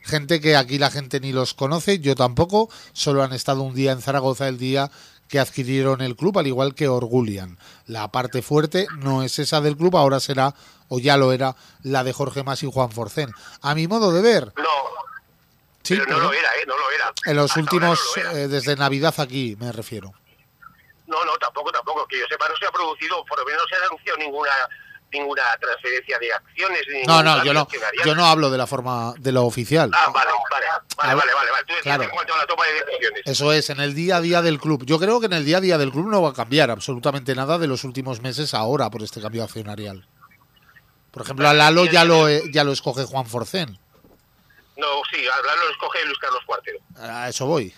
gente que aquí la gente ni los conoce, yo tampoco, solo han estado un día en Zaragoza el día que adquirieron el club, al igual que Orgulian. La parte fuerte no es esa del club, ahora será, o ya lo era, la de Jorge Mas y Juan Forcén. A mi modo de ver... No, sí, pero no lo era, no lo era. En los Hasta últimos, no desde Navidad aquí me refiero. No, tampoco. Que yo sepa, no se ha producido, por lo menos no se ha anunciado ninguna transferencia de acciones. No, yo no hablo de la forma de lo oficial. Vale. Tú decías claro. En cuanto a la toma de decisiones. Eso es, en el día a día del club. Yo creo que en el día a día del club no va a cambiar absolutamente nada de los últimos meses ahora por este cambio accionarial. Por ejemplo, a Lalo ya lo escoge Juan Forcén. No, sí, a Lalo lo escoge Luis Carlos Cuartero. A eso voy.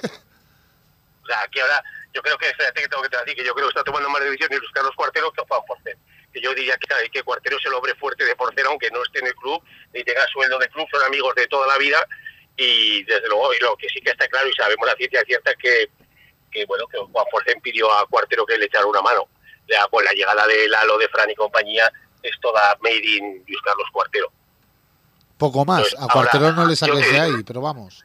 O sea, que ahora, yo creo que, espérate que tengo que decir, que yo creo que está tomando más decisiones Luis Carlos Cuartero que Juan Forcén. Que yo diría que Cuartero es el hombre fuerte de Forcén, aunque no esté en el club, ni tenga sueldo de club, son amigos de toda la vida, y desde luego, y lo que sí que está claro, y sabemos la ciencia cierta, que Juan Forcén pidió a Cuartero que le echara una mano. Con la llegada de Lalo, de Fran y compañía, es toda made in Luis Carlos Cuartero. Poco más, entonces, a Cuartero ahora, no le saques de ahí, pero vamos.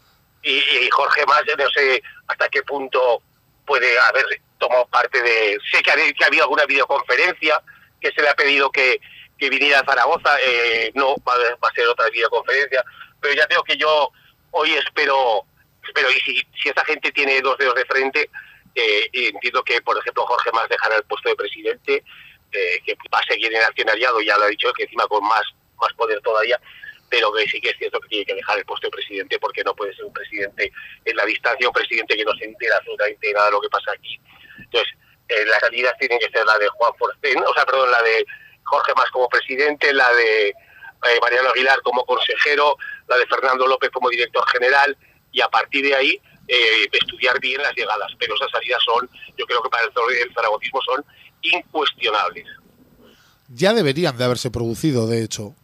Y Jorge Mas, no sé hasta qué punto puede haber tomado parte de... Sé que ha habido alguna videoconferencia que se le ha pedido que viniera a Zaragoza, no, va a ser otra videoconferencia, pero ya tengo que yo hoy espero y si esta gente tiene dos dedos de frente, entiendo que, por ejemplo, Jorge Mas dejará el puesto de presidente, que va a seguir en el accionariado, ya lo ha dicho, que encima con más poder todavía, pero que sí que es cierto que tiene que dejar el puesto de presidente porque no puede ser un presidente en la distancia, un presidente que no se entera absolutamente nada de lo que pasa aquí. Entonces, las salidas tienen que ser la de Juan Forcén, la de Jorge Mas como presidente, la de Mariano Aguilar como consejero, la de Fernando López como director general, y a partir de ahí estudiar bien las llegadas. Pero esas salidas son, yo creo que para el zaragocismo son incuestionables. Ya deberían de haberse producido, de hecho.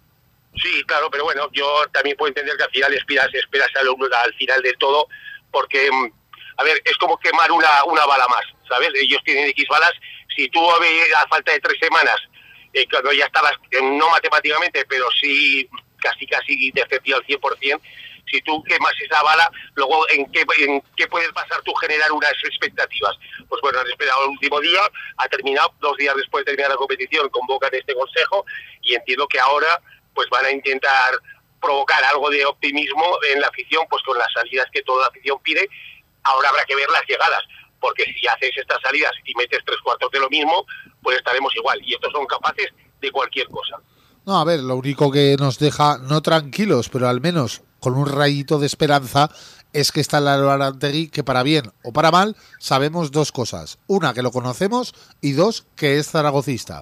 Sí, claro, pero bueno, yo también puedo entender que al final esperas al final del todo, porque, a ver, es como quemar una bala más, ¿sabes? Ellos tienen X balas. Si tú a falta de 3 semanas, cuando ya estabas, no matemáticamente, pero sí casi defendido al 100%, si tú quemas esa bala, luego ¿en qué puedes pasar tú generar unas expectativas? Pues bueno, han esperado el último día, ha terminado, 2 días después de terminar la competición, convocan este consejo, y entiendo que ahora pues van a intentar provocar algo de optimismo en la afición, pues con las salidas que toda la afición pide. Ahora habrá que ver las llegadas, porque si haces estas salidas y metes 3/4 de lo mismo, pues estaremos igual, y estos son capaces de cualquier cosa. No, a ver, lo único que nos deja, no tranquilos, pero al menos con un rayito de esperanza, es que está Lalo Arantegui, que para bien o para mal, sabemos 2 cosas. Una, que lo conocemos, y 2, que es zaragocista.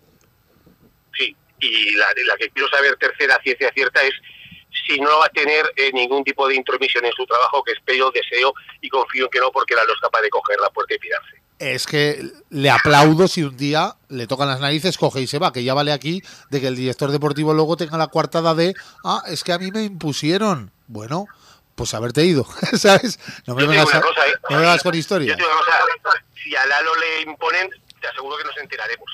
Sí, y la que quiero saber, tercera ciencia cierta, es si no va a tener ningún tipo de intromisión en su trabajo, que espero, deseo y confío en que no, porque Lalo es capaz de coger la puerta y pirarse. Es que le aplaudo si un día le tocan las narices, coge y se va, que ya vale aquí de que el director deportivo luego tenga la coartada de es que a mí me impusieron. Bueno, pues haberte ido, ¿sabes? No me vengas con historias. Yo te digo una cosa, si a Lalo le imponen, te aseguro que nos enteraremos.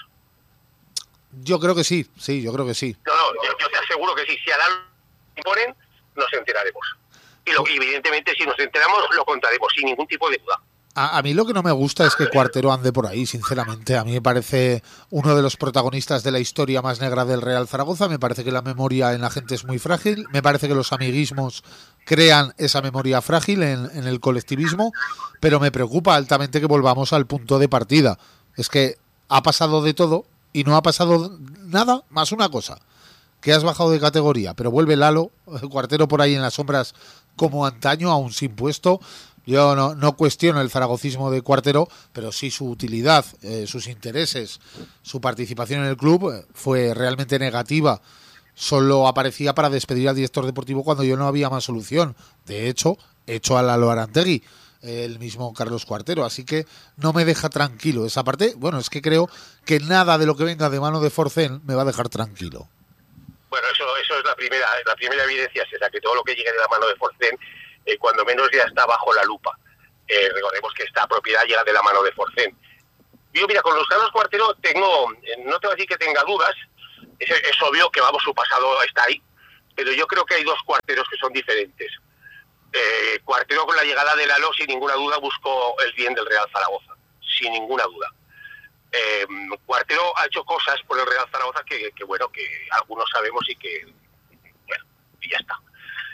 Yo creo que sí, yo creo que sí. No, yo te aseguro que sí, si a Lalo le imponen, nos enteraremos. Y evidentemente, si nos enteramos, lo contaremos, sin ningún tipo de duda. A mí lo que no me gusta es que Cuartero ande por ahí, sinceramente. A mí me parece uno de los protagonistas de la historia más negra del Real Zaragoza. Me parece que la memoria en la gente es muy frágil. Me parece que los amiguismos crean esa memoria frágil en el colectivismo. Pero me preocupa altamente que volvamos al punto de partida. Es que ha pasado de todo y no ha pasado nada más una cosa. Que has bajado de categoría, pero vuelve Lalo, Cuartero por ahí en las sombras como antaño, aún sin puesto. Yo no cuestiono el zaragocismo de Cuartero, pero sí su utilidad, sus intereses, su participación en el club fue realmente negativa. Solo aparecía para despedir al director deportivo cuando yo no había más solución. De hecho, echó a Lalo Arantegui, el mismo Carlos Cuartero, así que no me deja tranquilo. Esa parte, bueno, es que creo que nada de lo que venga de mano de Forcén me va a dejar tranquilo. Bueno, eso es la primera evidencia, es esa, que todo lo que llegue de la mano de Forcén, cuando menos ya está bajo la lupa. Recordemos que esta propiedad llega de la mano de Forcén. Yo, mira, con los Carlos Cuartero no te voy a decir que tenga dudas, es obvio que, vamos, su pasado está ahí, pero yo creo que hay dos Cuarteros que son diferentes. Cuartero, con la llegada de Lalo, sin ninguna duda buscó el bien del Real Zaragoza, sin ninguna duda. Cuartero ha hecho cosas por el Real Zaragoza que bueno, que algunos sabemos y que, bueno, y ya está.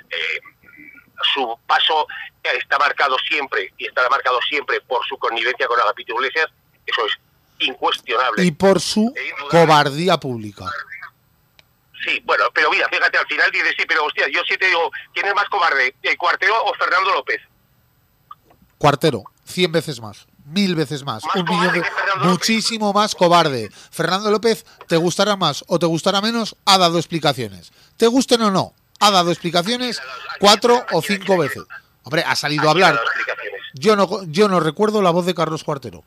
Su paso está marcado siempre, y estará marcado siempre por su connivencia con Agapito Iglesias, eso es incuestionable. Y por su cobardía pública. Sí, bueno, pero mira, fíjate, al final dices, sí, pero hostia, yo sí te digo, ¿quién es más cobarde, Cuartero o Fernando López? Cuartero, 100 veces más, 1000 veces más, Más 1.000.000 que Fernando muchísimo López. Más cobarde. Fernando López, te gustará más o te gustará menos, ha dado explicaciones. Te gusten o no, ha dado explicaciones 4 o 5 veces. Hombre, ha salido a hablar. Yo no recuerdo la voz de Carlos Cuartero.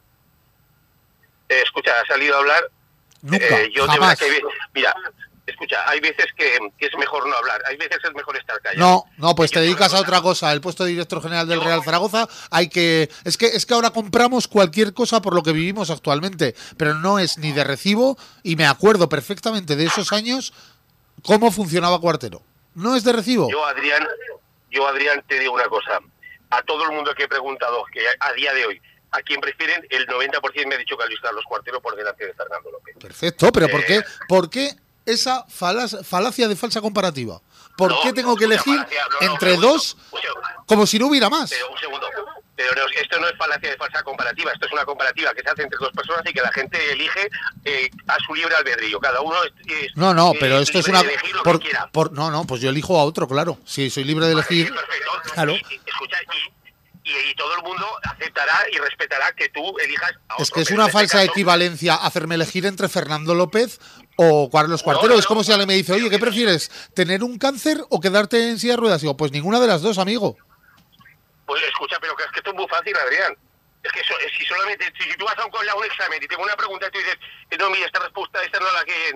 Escucha, ha salido a hablar. Nunca, yo jamás. Mira, escucha, hay veces que es mejor no hablar, hay veces es mejor estar callado. No, pues te dedicas a otra cosa. El puesto de director general del Real Zaragoza es que ahora compramos cualquier cosa por lo que vivimos actualmente, pero no es ni de recibo, y me acuerdo perfectamente de esos años cómo funcionaba Cuartero. No es de recibo. Yo, Adrián, te digo una cosa. A todo el mundo que he preguntado, que a día de hoy, ¿a quién prefieren? El 90% me ha dicho que a Luis Carlos Cuartero por delante de Fernando López. Perfecto, pero ¿por qué esa falacia de falsa comparativa? ¿Por qué tengo que elegir entre dos como si no hubiera más? Pero un segundo. Pero esto no es falacia de falsa comparativa, esto es una comparativa que se hace entre dos personas y que la gente elige a su libre albedrío. Cada uno pero esto es una... No, pues yo elijo a otro, claro. Sí, soy libre de elegir. Sí, perfecto. Claro. Escucha, y todo el mundo aceptará y respetará que tú elijas a otro. Es que es una falsa equivalencia hacerme elegir entre Fernando López o Carlos Cuartero. Es como si alguien me dice, oye, ¿qué prefieres? ¿Tener un cáncer o quedarte en silla de ruedas? Digo, pues ninguna de las dos, amigo. Pues escucha, pero que es que esto es muy fácil, Adrián. Es que si solamente, si tú vas a un examen y tengo una pregunta y tú dices, no, mira, esta respuesta, esta no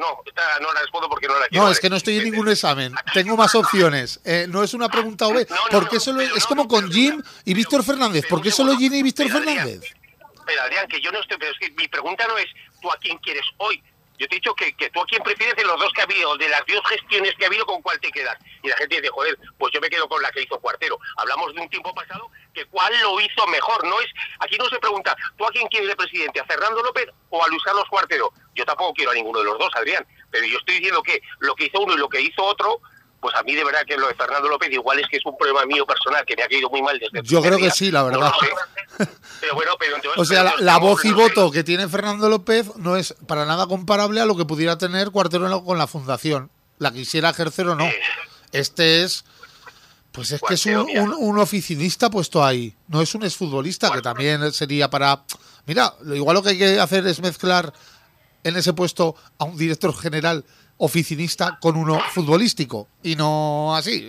la respondo porque no la quiero. No, es que no estoy en ningún examen. Tengo más opciones. No es una pregunta OB. ¿Por qué solo es como con Jim y Víctor Fernández? ¿Por qué solo Jim y Víctor Fernández? Pero Adrián, que yo no estoy, pero es que mi pregunta no es tú a quién quieres hoy. Yo te he dicho que tú a quién prefieres de los dos que ha habido, de las dos gestiones que ha habido, ¿con cuál te quedas? Y la gente dice, joder, pues yo me quedo con la que hizo Cuartero. Hablamos de un tiempo pasado que cuál lo hizo mejor. Aquí no se pregunta, ¿tú a quién quieres de presidente? ¿A Fernando López o a Luis Carlos Cuartero? Yo tampoco quiero a ninguno de los dos, Adrián. Pero yo estoy diciendo que lo que hizo uno y lo que hizo otro, pues a mí de verdad que lo de Fernando López igual es que es un problema mío personal, que me ha caído muy mal desde... Yo creo que sí, la verdad. No lo sé. Pero bueno, pero entonces... O sea, la voz y voto que tiene Fernando López no es para nada comparable a lo que pudiera tener Cuartero con la fundación. La quisiera ejercer o no. Este es... Pues es que es un oficinista puesto ahí. No es un exfutbolista, que también sería para... Mira, igual lo que hay que hacer es mezclar en ese puesto a un director general oficinista con uno futbolístico. Y no así.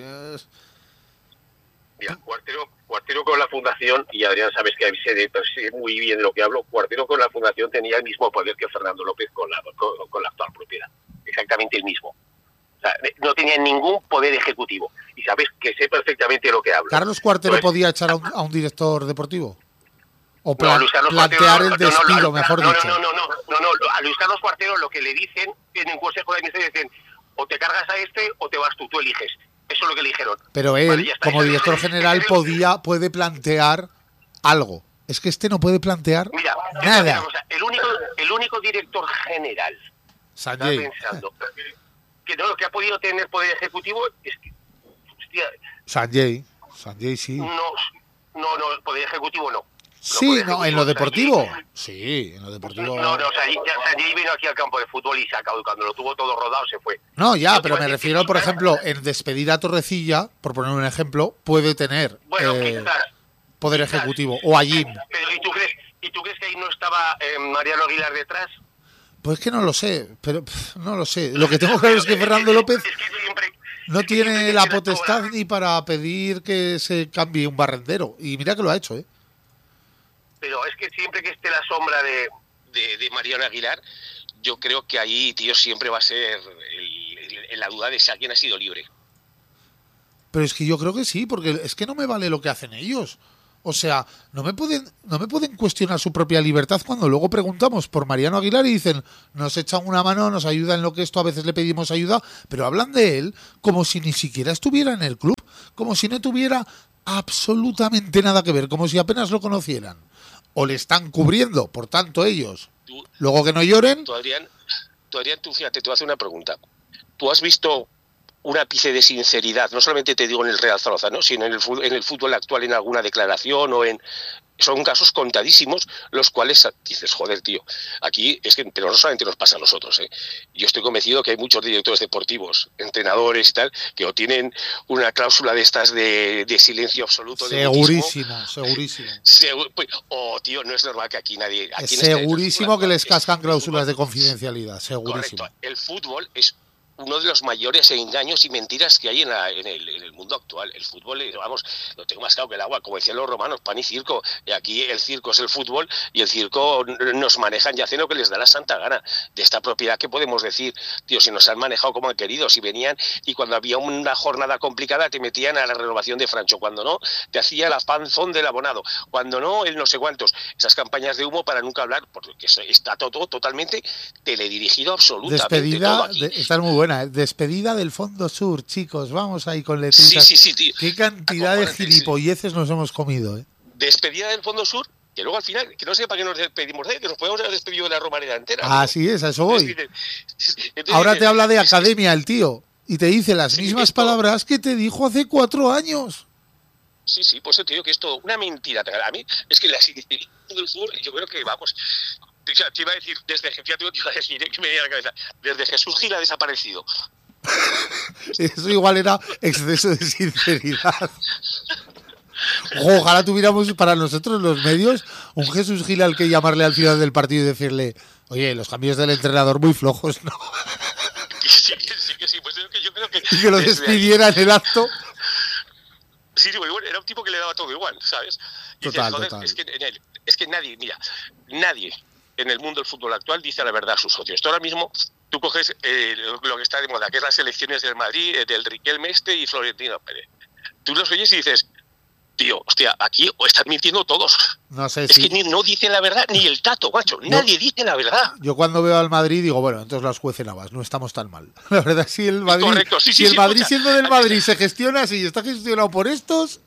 Mira, Cuartero con la fundación, y Adrián sabes que sé muy bien de lo que hablo, Cuartero con la fundación tenía el mismo poder que Fernando López con la actual propiedad. Exactamente el mismo. O sea, no tenía ningún poder ejecutivo. Y sabes que sé perfectamente lo que hablo. ¿Carlos Cuartero podía echar a un director deportivo? ¿O plantear Cuartero, el despido, mejor dicho? No, a Luis Carlos Cuartero lo que le dicen en un consejo de administración, dicen, o te cargas a este o te vas tú eliges. Eso es lo que eligieron. Pero él, como director general, puede plantear algo. Es que este no puede plantear nada. El único director general, Sanjay, pensando, que ha podido tener poder ejecutivo es que, hostia, Sanjay sí. No, poder ejecutivo no. Sí, no, en lo deportivo. Sí, en lo deportivo. Sanjay vino aquí al campo de fútbol y sacado. Cuando lo tuvo todo rodado se fue. No, ya, pero me refiero, por ejemplo, en despedir a Torrecilla, por poner un ejemplo, puede tener poder ejecutivo. O a Jim. Pero ¿y tú crees que ahí no estaba Mariano Aguilar detrás? Pues que no lo sé, pero no lo sé. Lo que tengo claro es que Fernando López no tiene la potestad ni para pedir que se cambie un barrendero. Y mira que lo ha hecho, ¿eh? Pero es que siempre que esté la sombra de Mariano Aguilar, yo creo que ahí, tío, siempre va a ser la duda de si alguien ha sido libre. Pero es que yo creo que sí, porque es que no me vale lo que hacen ellos. O sea, no me pueden cuestionar su propia libertad cuando luego preguntamos por Mariano Aguilar y dicen, nos echan una mano, nos ayudan en lo que esto, a veces le pedimos ayuda, pero hablan de él como si ni siquiera estuviera en el club, como si no tuviera absolutamente nada que ver, como si apenas lo conocieran. O le están cubriendo, por tanto ellos. Luego que no lloren. Tú, Adrián, tú fíjate, te voy a hacer una pregunta. ¿Tú has visto un ápice de sinceridad, no solamente te digo en el Real Zaragoza, ¿no?, sino en el fútbol actual, en alguna declaración o en... Son casos contadísimos los cuales dices, joder, tío, aquí es que, pero no solamente nos pasa a nosotros, ¿eh? Yo estoy convencido que hay muchos directores deportivos, entrenadores y tal, que o tienen una cláusula de estas de silencio absoluto. Segurísimo. O, tío, no es normal que aquí nadie... Aquí segurísimo que les cascan cláusulas de confidencialidad, segurísimo. Correcto. El fútbol es uno de los mayores engaños y mentiras que hay en el mundo actual. El fútbol, vamos, lo tengo más claro que el agua, como decían los romanos, pan y circo. Y aquí el circo es el fútbol y el circo nos manejan y hacen lo que les da la santa gana. De esta propiedad, ¿qué podemos decir? Tío, si nos han manejado como han querido, si venían y cuando había una jornada complicada te metían a la renovación de Francho, cuando no, te hacía la panzón del abonado, cuando no, el no sé cuántos. Esas campañas de humo para nunca hablar, porque está todo totalmente teledirigido absolutamente. Despedida, está muy buena. Despedida del Fondo Sur, chicos, vamos ahí con letritas. Sí, tío. Qué cantidad de gilipolleces nos hemos comido, ¿eh? Despedida del Fondo Sur, que luego al final, que no sé para qué nos despedimos de él, que nos podemos haber despedido de la Romareda entera. Así es, a eso voy. Entonces, ahora te habla de academia el tío, y te dice las mismas palabras que te dijo hace 4 años. Sí, pues te digo que es todo una mentira. A mí, es que la significación del sur, yo creo que, vamos... Te iba a decir, que me venía a la cabeza, desde Jesús Gil ha desaparecido. Eso igual era exceso de sinceridad. Ojalá tuviéramos para nosotros los medios un Jesús Gil al que llamarle al final del partido y decirle, oye, los cambios del entrenador muy flojos, ¿no? Sí, pues yo creo que... Y que lo despidiera en el acto. Sí, bueno, era un tipo que le daba todo igual, ¿sabes? Y Total. Es que nadie en el mundo del fútbol actual dice la verdad a sus socios. Tú ahora mismo, tú coges lo que está de moda, que es las selecciones del Madrid, del Riquelme y Florentino Pérez. Tú los oyes y dices, tío, hostia, aquí están mintiendo todos. No sé es que no dicen la verdad, ni el Tato, macho. Nadie dice la verdad. Yo cuando veo al Madrid digo, bueno, entonces las juecen habas, no estamos tan mal. La verdad, si el Madrid, correcto. Sí, Madrid siendo del Madrid se gestiona así y está gestionado por estos...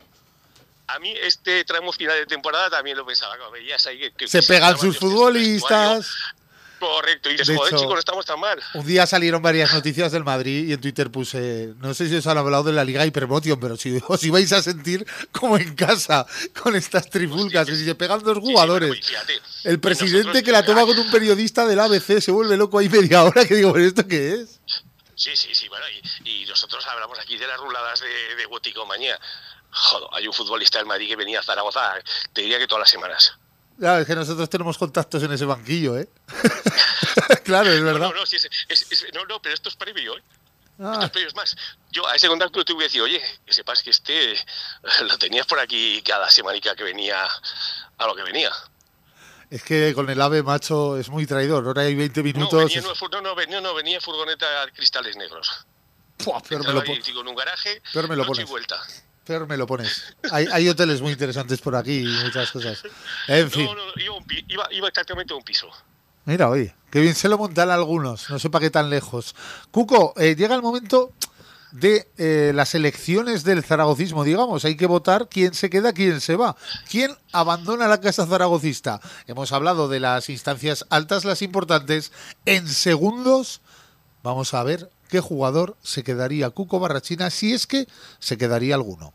A mí este tramo final de temporada también lo pensaba, como veías ahí que se pegan sus futbolistas. Correcto, y dices, joder, chicos, no estamos tan mal. Un día salieron varias noticias del Madrid y en Twitter puse, no sé si os han hablado de la Liga Hypermotion, pero si os ibais a sentir como en casa con estas trifulcas, que si se pegan 2 jugadores. Bueno, fíjate, el presidente que la toma con un periodista del ABC se vuelve loco ahí media hora, que digo, ¿pero esto qué es? Sí, bueno, y nosotros hablamos aquí de las ruladas de Boticomanía. Joder, hay un futbolista del Madrid que venía a Zaragoza, te diría que todas las semanas. Claro, es que nosotros tenemos contactos en ese banquillo, ¿eh? Claro, es verdad. No, pero esto es previo, ¿eh? Esto es previo, es más. Yo a ese contacto te voy a decir, oye, que sepas que lo tenías por aquí cada semanica que venía a lo que venía. Es que con el AVE, macho, es muy traidor. Ahora hay 20 minutos. Venía furgoneta cristales negros. Puah, peor me lo pones. Con un garaje, peor me lo pones. Vuelta. Peor me lo pones. Hay hoteles muy interesantes por aquí y muchas cosas. En fin. Iba exactamente a un piso. Mira, oye, qué bien se lo montan algunos. No sé para qué tan lejos. Cuco, llega el momento de las elecciones del zaragocismo, digamos. Hay que votar quién se queda, quién se va. ¿Quién abandona la casa zaragocista? Hemos hablado de las instancias altas, las importantes. En segundos vamos a ver qué jugador se quedaría Cuco Barrachina, si es que se quedaría alguno.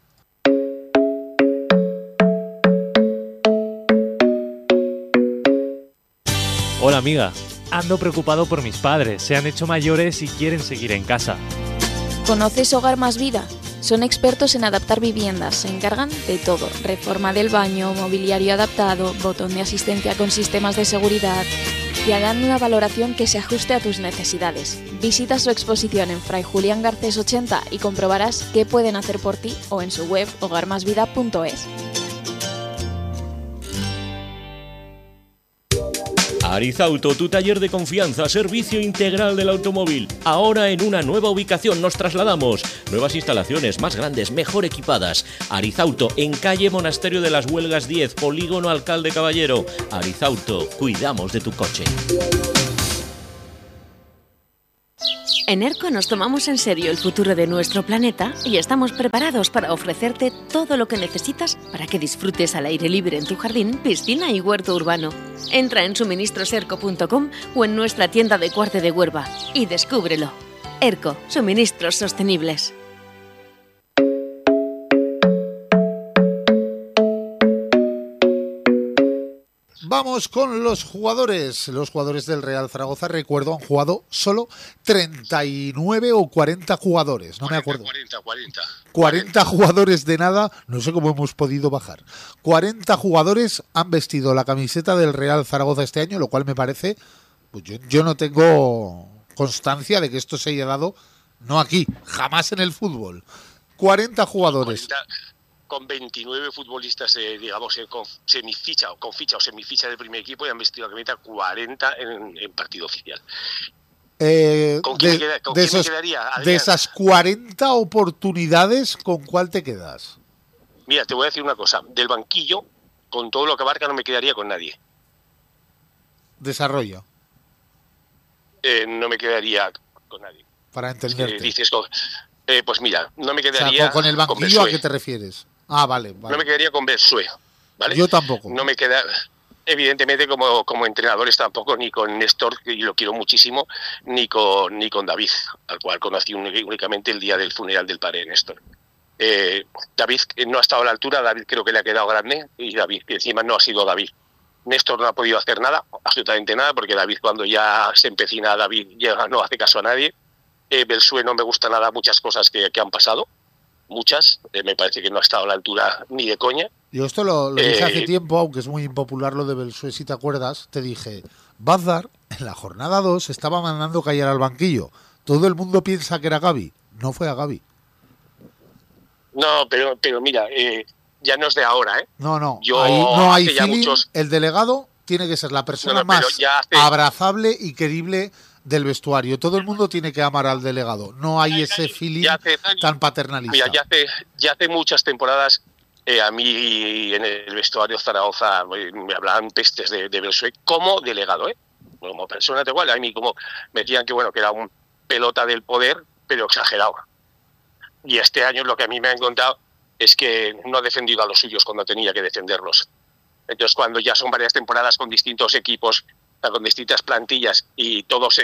Hola amiga, ando preocupado por mis padres, se han hecho mayores y quieren seguir en casa. ¿Conoces Hogar Más Vida? Son expertos en adaptar viviendas, se encargan de todo, reforma del baño, mobiliario adaptado, botón de asistencia con sistemas de seguridad... y harán una valoración que se ajuste a tus necesidades. Visita su exposición en Fray Julián Garcés 80 y comprobarás qué pueden hacer por ti o en su web hogarmasvida.es. Arizauto, tu taller de confianza, servicio integral del automóvil. Ahora en una nueva ubicación nos trasladamos. Nuevas instalaciones, más grandes, mejor equipadas. Arizauto, en calle Monasterio de las Huelgas 10, Polígono Alcalde Caballero. Arizauto, cuidamos de tu coche. En ERCO nos tomamos en serio el futuro de nuestro planeta y estamos preparados para ofrecerte todo lo que necesitas para que disfrutes al aire libre en tu jardín, piscina y huerto urbano. Entra en suministroserco.com o en nuestra tienda de Cuarte de Huerva y descúbrelo. ERCO, suministros sostenibles. Vamos con los jugadores. Los jugadores del Real Zaragoza, recuerdo, han jugado solo 39 o 40 jugadores. No me acuerdo. 40 jugadores de nada. No sé cómo hemos podido bajar. 40 jugadores han vestido la camiseta del Real Zaragoza este año, lo cual me parece... Pues yo no tengo constancia de que esto se haya dado, no aquí, jamás en el fútbol. 40 jugadores. 40. Con 29 futbolistas, digamos, con semificha o con ficha o semificha del primer equipo y han vestido la camiseta 40 en partido oficial. ¿Con quién me quedaría, Adrián? De esas 40 oportunidades, ¿con cuál te quedas? Mira, te voy a decir una cosa. Del banquillo, con todo lo que abarca, no me quedaría con nadie. Desarrolla. No me quedaría con nadie. Para entenderte. Dices, pues mira, no me quedaría... O sea, ¿con el banquillo a qué te refieres? Ah, vale. No me quedaría con Belsué, ¿vale? Yo tampoco. No me queda, evidentemente, como entrenadores tampoco, ni con Néstor, y lo quiero muchísimo, ni con David, al cual conocí únicamente el día del funeral del padre de Néstor. David no ha estado a la altura, David creo que le ha quedado grande, y David, que encima no ha sido David. Néstor no ha podido hacer nada, absolutamente nada, porque David, cuando ya se empecina, David ya no hace caso a nadie. Belsué no me gusta nada muchas cosas que han pasado. Muchas, me parece que no ha estado a la altura ni de coña. Yo esto lo dije hace tiempo, aunque es muy impopular lo de Belsué, si te acuerdas, te dije, Bazdar en la jornada 2 estaba mandando callar al banquillo. Todo el mundo piensa que era Gavi, no fue a Gavi. No, pero mira, ya no es de ahora, ¿eh? No, Yo no hay feeling, el delegado tiene que ser la persona más abrazable y querible del vestuario. Todo el mundo tiene que amar al delegado. No hay ese feeling tan paternalista. Mira, ya hace muchas temporadas a mí en el vestuario Zaragoza me hablaban pestes de Belsué como delegado, ¿eh? Como persona da igual. A mí como me decían que bueno, que era un pelota del poder, pero exagerado. Y este año lo que a mí me han contado es que no ha defendido a los suyos cuando tenía que defenderlos. Entonces, cuando ya son varias temporadas con distintos equipos, con distintas plantillas y todos,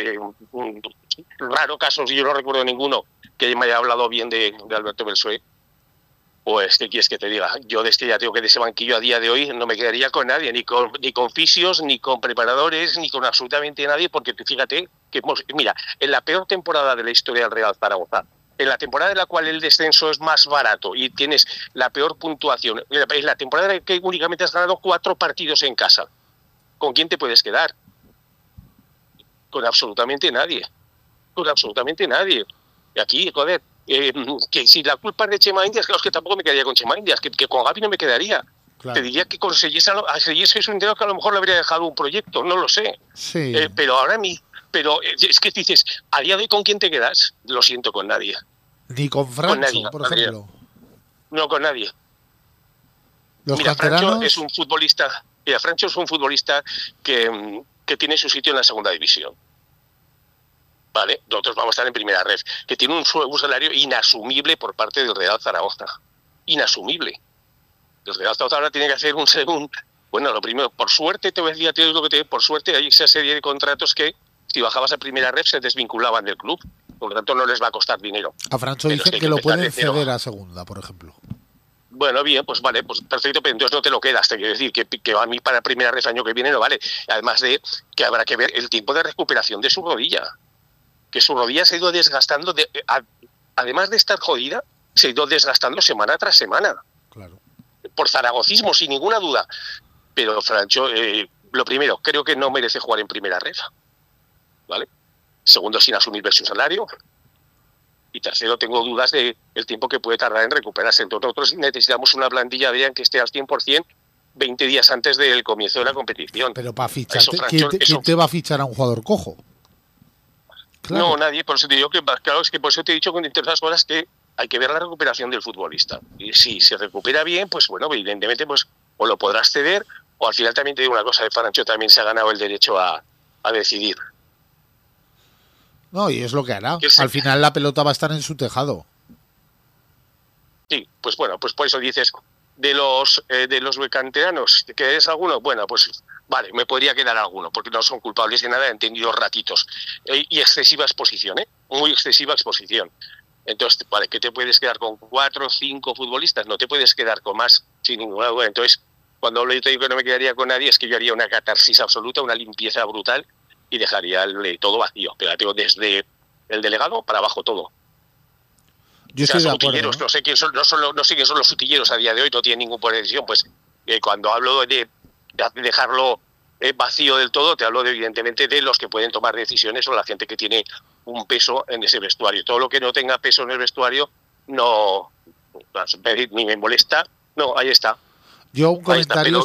raro casos, yo no recuerdo ninguno que me haya hablado bien de Alberto Belsué, pues ¿qué quieres que te diga? Yo ya tengo que de ese banquillo a día de hoy no me quedaría con nadie, ni con fisios, ni con preparadores, ni con absolutamente nadie, porque fíjate que mira, en la peor temporada de la historia del Real Zaragoza, en la temporada en la cual el descenso es más barato y tienes la peor puntuación, en la temporada en que únicamente has ganado 4 partidos en casa, ¿con quién te puedes quedar? Con absolutamente nadie. Con absolutamente nadie. Y aquí, joder, que si la culpa es de Chema Indias, claro, es que tampoco me quedaría con Chema Indias, que con Gavi no me quedaría. Claro. Te diría que consiguiese un dinero que a lo mejor le habría dejado un proyecto, no lo sé. Sí. Pero ahora es que dices, a día de hoy, ¿con quién te quedas? Lo siento, con nadie. Ni con Francho, por ejemplo. No, con nadie. Mira, Francho es un futbolista. Mira, Francho es un futbolista que tiene su sitio en la segunda división. ¿Vale? Nosotros vamos a estar en primera red. Que tiene un salario inasumible por parte del Real Zaragoza. Inasumible. El Real Zaragoza ahora tiene que hacer bueno, lo primero, por suerte, te voy a decir, por suerte hay esa serie de contratos que si bajabas a primera red se desvinculaban del club. Por lo tanto, no les va a costar dinero. A Francho dicen que lo pueden ceder a segunda, por ejemplo. Bueno, bien, pues vale, pues perfecto, pero entonces no te lo quedas. Te quiero decir que a mí para primera red año que viene no vale. Además de que habrá que ver el tiempo de recuperación de su rodilla. Que su rodilla se ha ido desgastando, además de estar jodida, se ha ido desgastando semana tras semana. Claro. Por zaragocismo, sin ninguna duda. Pero Francho, lo primero, creo que no merece jugar en primera red. ¿Vale? Segundo, sin asumir su salario. Y tercero, tengo dudas de el tiempo que puede tardar en recuperarse. Entonces, nosotros necesitamos una plantilla, Adrián, que esté al 100% 20 días antes del comienzo de la competición. Pero para ficharte, ¿quién te va a fichar a un jugador cojo? Claro. No, nadie. Por eso te digo que, claro, es que por eso te he dicho con entre otras cosas que hay que ver la recuperación del futbolista. Y si se recupera bien, pues bueno, evidentemente, pues o lo podrás ceder, o al final también te digo una cosa, Farancho también se ha ganado el derecho a decidir. No, y es lo que hará. Al final la pelota va a estar en su tejado. Sí, pues bueno, pues por eso dices, de los canteranos, ¿te quedas alguno? Bueno, pues vale, me podría quedar alguno, porque no son culpables de nada, han tenido ratitos. Y excesiva exposición, muy excesiva exposición. Entonces, vale, ¿qué te puedes quedar con 4 o 5 futbolistas? No te puedes quedar con más sin ninguna duda. Entonces, cuando hablo yo te digo que no me quedaría con nadie, es que yo haría una catarsis absoluta, una limpieza brutal y dejaría todo vacío. Pero desde el delegado para abajo todo. Yo estoy de acuerdo, utilleros, no sé quién son, no sé quién son los utilleros a día de hoy, no tienen ningún poder de decisión. Pues cuando hablo de dejarlo vacío del todo, te hablo evidentemente de los que pueden tomar decisiones o la gente que tiene un peso en ese vestuario. Todo lo que no tenga peso en el vestuario no ni me molesta. No, ahí está. Yo un comentario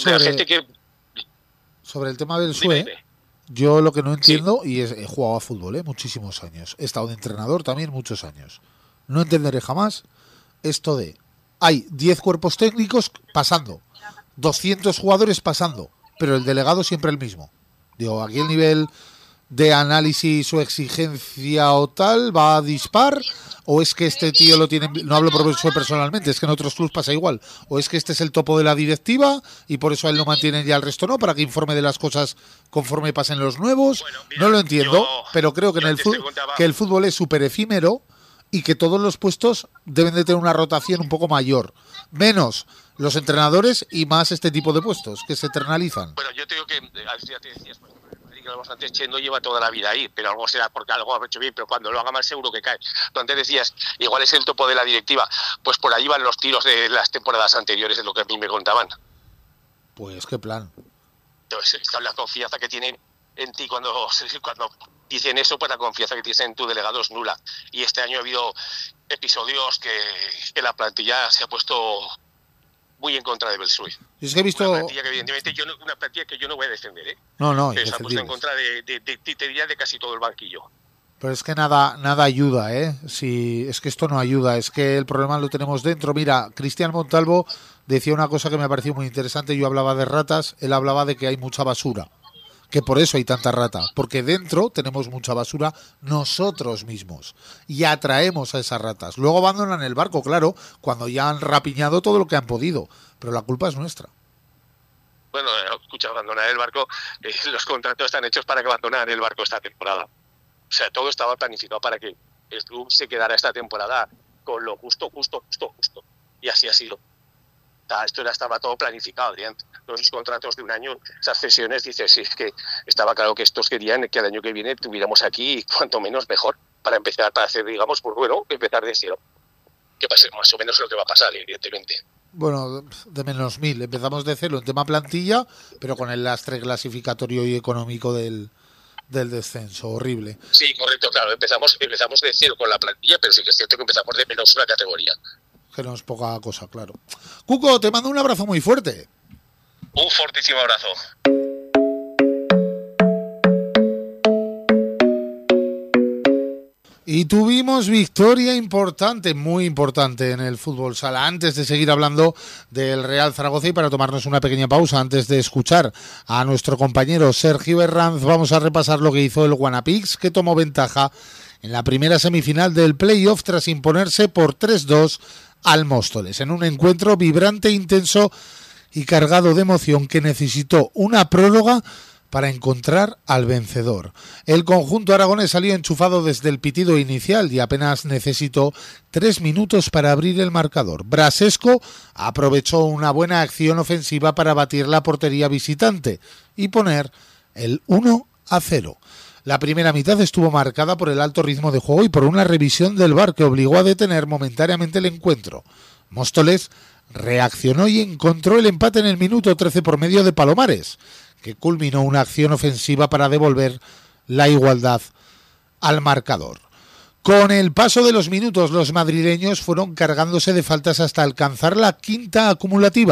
sobre el tema del SUE. Yo lo que no entiendo, y he jugado a fútbol muchísimos años, he estado de entrenador también muchos años. No entenderé jamás esto de hay 10 cuerpos técnicos pasando, 200 jugadores pasando, pero el delegado siempre el mismo. Digo, aquí el nivel de análisis o exigencia o tal va a dispar, o es que este tío lo tiene, no hablo por eso personalmente, es que en otros clubs pasa igual, o es que este es el topo de la directiva y por eso a él lo mantienen y al resto no, para que informe de las cosas conforme pasen los nuevos. Bueno, mira, no lo entiendo, pero creo que el fútbol es súper efímero y que todos los puestos deben de tener una rotación un poco mayor, menos los entrenadores y más este tipo de puestos que se eternalizan. Bueno, yo te digo que, ya te decías, pues, antes Chendo lleva toda la vida ahí, pero algo será porque algo ha hecho bien, pero cuando lo haga mal seguro que cae. Tú antes decías, igual es el topo de la directiva, pues por ahí van los tiros de las temporadas anteriores, de lo que a mí me contaban. Pues qué plan. Entonces, la confianza que tienen en ti cuando dicen eso, pues la confianza que tienes en tu delegado es nula. Y este año ha habido episodios que la plantilla se ha puesto muy en contra de Belsuy. Es que he visto una plantilla que evidentemente una plantilla que yo no voy a defender, No, se ha puesto en contra de casi todo el banquillo. Pero es que nada ayuda, Si es que esto no ayuda, es que el problema lo tenemos dentro. Mira, Cristian Montalvo decía una cosa que me ha parecido muy interesante. Yo hablaba de ratas, él hablaba de que hay mucha basura, que por eso hay tanta rata, porque dentro tenemos mucha basura nosotros mismos y atraemos a esas ratas. Luego abandonan el barco, claro, cuando ya han rapiñado todo lo que han podido, pero la culpa es nuestra. Bueno, escucha, abandonar el barco, los contratos están hechos para que abandonaran el barco esta temporada. O sea, todo estaba planificado para que el club se quedara esta temporada con lo justo. Y así ha sido. Esto ya estaba todo planificado, Adrián. Los contratos de un año, esas cesiones, dices, sí, es que estaba claro que estos querían que el año que viene tuviéramos aquí, cuanto menos mejor, para empezar, para hacer, digamos, pues bueno, empezar de cero. Que pase más o menos lo que va a pasar, evidentemente. Bueno, de menos 1000. Empezamos de cero en tema plantilla, pero con el lastre clasificatorio y económico del descenso, horrible. Sí, correcto, claro, empezamos de cero con la plantilla, pero sí que es cierto que empezamos de menos una categoría. Que no es poca cosa, claro. Cuco, te mando un abrazo muy fuerte. Un fortísimo abrazo. Y tuvimos victoria importante, muy importante en el fútbol sala. Antes de seguir hablando del Real Zaragoza y para tomarnos una pequeña pausa antes de escuchar a nuestro compañero Sergio Herranz, vamos a repasar lo que hizo el Guanapix, que tomó ventaja en la primera semifinal del playoff tras imponerse por 3-2 al Móstoles, en un encuentro vibrante, intenso y cargado de emoción que necesitó una prórroga para encontrar al vencedor. El conjunto aragonés salió enchufado desde el pitido inicial y apenas necesitó 3 minutos para abrir el marcador. Brasesco aprovechó una buena acción ofensiva para batir la portería visitante y poner el 1-0. La primera mitad estuvo marcada por el alto ritmo de juego y por una revisión del VAR que obligó a detener momentáneamente el encuentro. Móstoles reaccionó y encontró el empate en el minuto 13 por medio de Palomares, que culminó una acción ofensiva para devolver la igualdad al marcador. Con el paso de los minutos, los madrileños fueron cargándose de faltas hasta alcanzar la quinta acumulativa,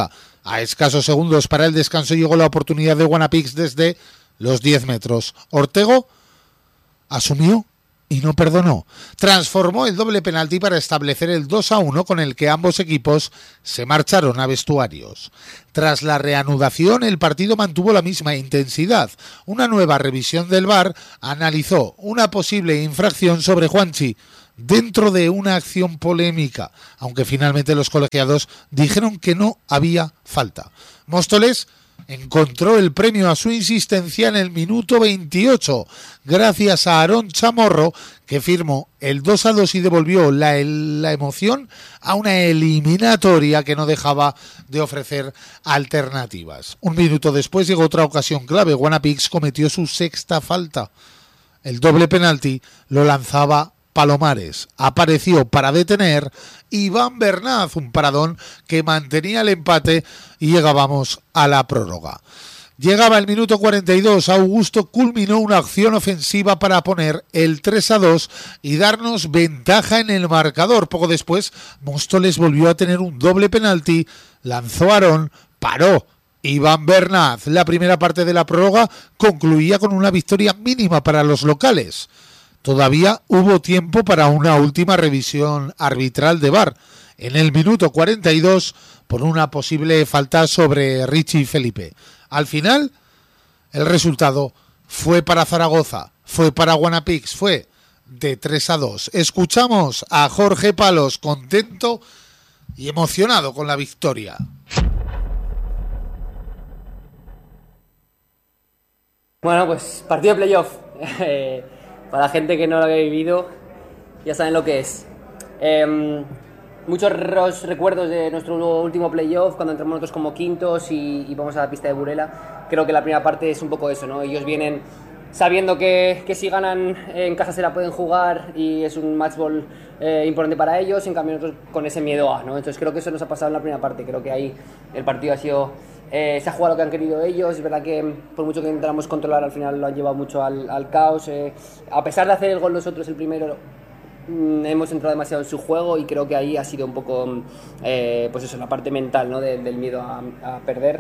A escasos segundos para el descanso llegó la oportunidad de Guanapix desde los 10 metros. Ortego asumió y no perdonó. Transformó el doble penalti para establecer el 2-1 con el que ambos equipos se marcharon a vestuarios. Tras la reanudación, el partido mantuvo la misma intensidad. Una nueva revisión del VAR analizó una posible infracción sobre Juanchi dentro de una acción polémica, aunque finalmente los colegiados dijeron que no había falta. Móstoles encontró el premio a su insistencia en el minuto 28, gracias a Aarón Chamorro, que firmó el 2-2 y devolvió la emoción a una eliminatoria que no dejaba de ofrecer alternativas. Un minuto después llegó otra ocasión clave. Guanapix cometió su sexta falta. El doble penalti lo lanzaba Palomares. Apareció para detener Iván Bernaz, un paradón que mantenía el empate y llegábamos a la prórroga. Llegaba el minuto 42, Augusto culminó una acción ofensiva para poner el 3-2 y darnos ventaja en el marcador. Poco después, Móstoles volvió a tener un doble penalti, lanzó Aarón, paró Iván Bernaz. La primera parte de la prórroga concluía con una victoria mínima para los locales. Todavía hubo tiempo para una última revisión arbitral de VAR en el minuto 42 por una posible falta sobre Richie Felipe. Al final, el resultado fue para Zaragoza, fue para Guanapix, fue de 3-2. Escuchamos a Jorge Palos, contento y emocionado con la victoria. Bueno, pues partido de playoff. Para la gente que no lo había vivido, ya saben lo que es. Muchos recuerdos de nuestro último playoff, cuando entramos nosotros como quintos y vamos a la pista de Burela. Creo que la primera parte es un poco eso, ¿no? Ellos vienen sabiendo que si ganan en casa se la pueden jugar y es un match ball importante para ellos, en cambio nosotros con ese miedo a, ¿no? Entonces creo que eso nos ha pasado en la primera parte. Creo que ahí el partido ha sido... se ha jugado lo que han querido ellos. Es verdad que por mucho que intentamos controlar, al final lo han llevado mucho al caos. A pesar de hacer el gol nosotros, el primero, hemos entrado demasiado en su juego y creo que ahí ha sido un poco pues eso, la parte mental, ¿no? del miedo a perder.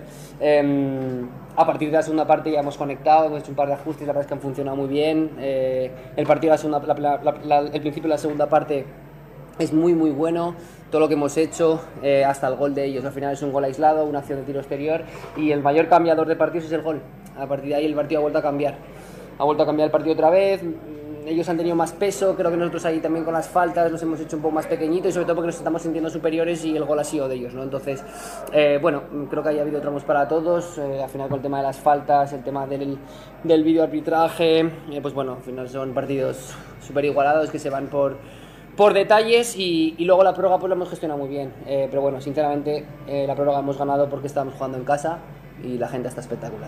A partir de la segunda parte ya hemos conectado, hemos hecho un par de ajustes, la verdad es que han funcionado muy bien. El partido de el principio de la segunda parte es muy muy bueno, todo lo que hemos hecho, hasta el gol de ellos. Al final es un gol aislado, una acción de tiro exterior y el mayor cambiador de partidos es el gol. A partir de ahí el partido ha vuelto a cambiar. Ha vuelto a cambiar el partido otra vez. Ellos han tenido más peso, creo que nosotros ahí también con las faltas nos hemos hecho un poco más pequeñitos y sobre todo porque nos estamos sintiendo superiores y el gol ha sido de ellos, ¿no? Entonces, bueno, creo que haya habido tramos para todos. Al final con el tema de las faltas, el tema del videoarbitraje, pues bueno, al final son partidos súper igualados que se van por detalles y luego la prórroga pues lo hemos gestionado muy bien, pero bueno, sinceramente la prórroga hemos ganado porque estábamos jugando en casa y la gente está espectacular.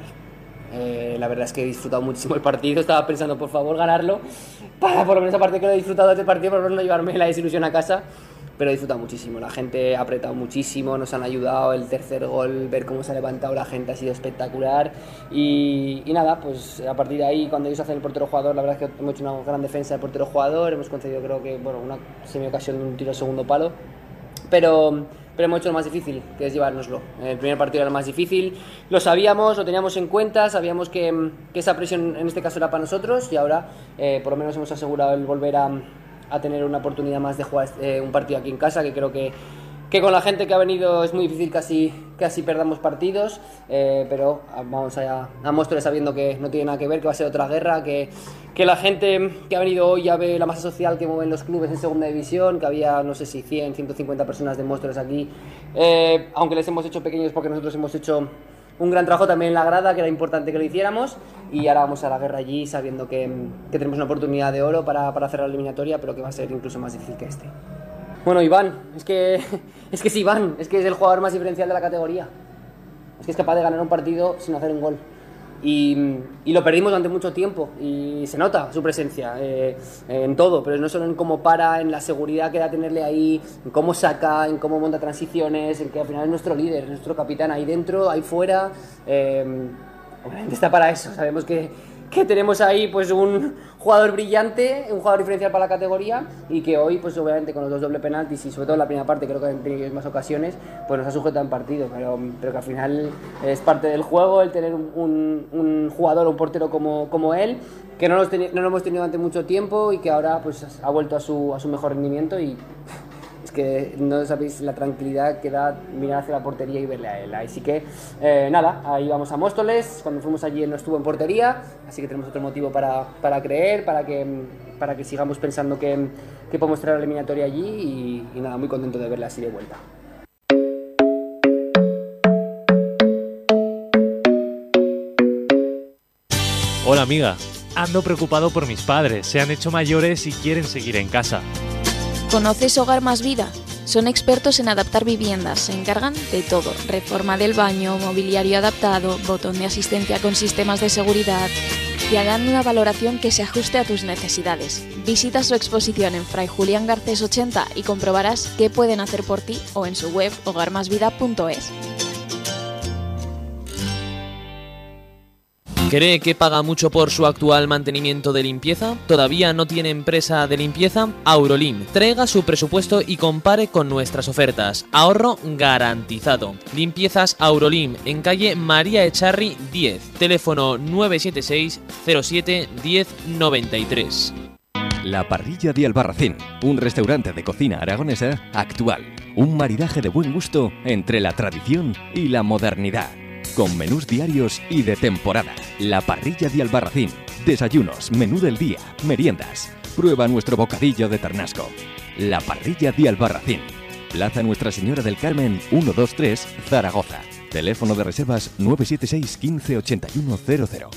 La verdad es que he disfrutado muchísimo el partido, estaba pensando por favor ganarlo para por lo menos, aparte que lo he disfrutado de este partido, por lo menos no llevarme la desilusión a casa, pero he disfrutado muchísimo, la gente ha apretado muchísimo, nos han ayudado, el tercer gol, ver cómo se ha levantado la gente ha sido espectacular y nada, pues a partir de ahí cuando ellos hacen el portero jugador, la verdad es que hemos hecho una gran defensa del portero jugador, hemos concedido creo que bueno, una semi-ocasión de un tiro al segundo palo, pero hemos hecho lo más difícil, que es llevárnoslo. El primer partido era lo más difícil, lo sabíamos, lo teníamos en cuenta, sabíamos que esa presión en este caso era para nosotros y ahora por lo menos hemos asegurado el volver a tener una oportunidad más de jugar un partido aquí en casa, que creo que con la gente que ha venido es muy difícil casi perdamos partidos, pero vamos a Móstoles sabiendo que no tiene nada que ver, que va a ser otra guerra, que la gente que ha venido hoy ya ve la masa social que mueven los clubes en segunda división, que había no sé si 100, 150 personas de Móstoles aquí, aunque les hemos hecho pequeños porque nosotros hemos hecho un gran trabajo también en la grada, que era importante que lo hiciéramos, y ahora vamos a la guerra allí sabiendo que tenemos una oportunidad de oro para cerrar la eliminatoria, pero que va a ser incluso más difícil que este. Bueno, Iván, es que es Iván, es que es el jugador más diferencial de la categoría. Es que es capaz de ganar un partido sin hacer un gol. Y lo perdimos durante mucho tiempo y se nota su presencia en todo, pero no solo en cómo para, en la seguridad que da tenerle ahí, en cómo saca, en cómo monta transiciones, en que al final es nuestro líder, es nuestro capitán ahí dentro, ahí fuera. Obviamente está para eso, sabemos que que tenemos ahí pues un jugador brillante, un jugador diferencial para la categoría y que hoy pues obviamente con los 2 doble penaltis y sobre todo en la primera parte creo que han tenido más ocasiones, pues nos ha sujetado en partido, pero que al final es parte del juego el tener un jugador, un portero como él, que no lo hemos tenido durante mucho tiempo y que ahora pues ha vuelto a su mejor rendimiento y es que no sabéis la tranquilidad que da mirar hacia la portería y verle a él. Así que nada, ahí vamos a Móstoles. Cuando fuimos allí él no estuvo en portería, así que tenemos otro motivo para creer, para que sigamos pensando que podemos traer la eliminatoria allí y nada, muy contento de verle así de vuelta. Hola amiga, ando preocupado por mis padres, se han hecho mayores y quieren seguir en casa. ¿Conoces Hogar Más Vida? Son expertos en adaptar viviendas, se encargan de todo, reforma del baño, mobiliario adaptado, botón de asistencia con sistemas de seguridad. Te harán una valoración que se ajuste a tus necesidades. Visita su exposición en Fray Julián Garcés 80 y comprobarás qué pueden hacer por ti o en su web hogarmasvida.es. ¿Cree que paga mucho por su actual mantenimiento de limpieza? ¿Todavía no tiene empresa de limpieza? Aurolim. Traiga su presupuesto y compare con nuestras ofertas. Ahorro garantizado. Limpiezas Aurolim en calle María Echarri 10. Teléfono 976 07 10 93. La Parrilla de Albarracín, un restaurante de cocina aragonesa actual. Un maridaje de buen gusto entre la tradición y la modernidad. Con menús diarios y de temporada. La Parrilla de Albarracín. Desayunos, menú del día, meriendas. Prueba nuestro bocadillo de ternasco. La Parrilla de Albarracín. Plaza Nuestra Señora del Carmen 123, Zaragoza. Teléfono de reservas 976 15 81 00.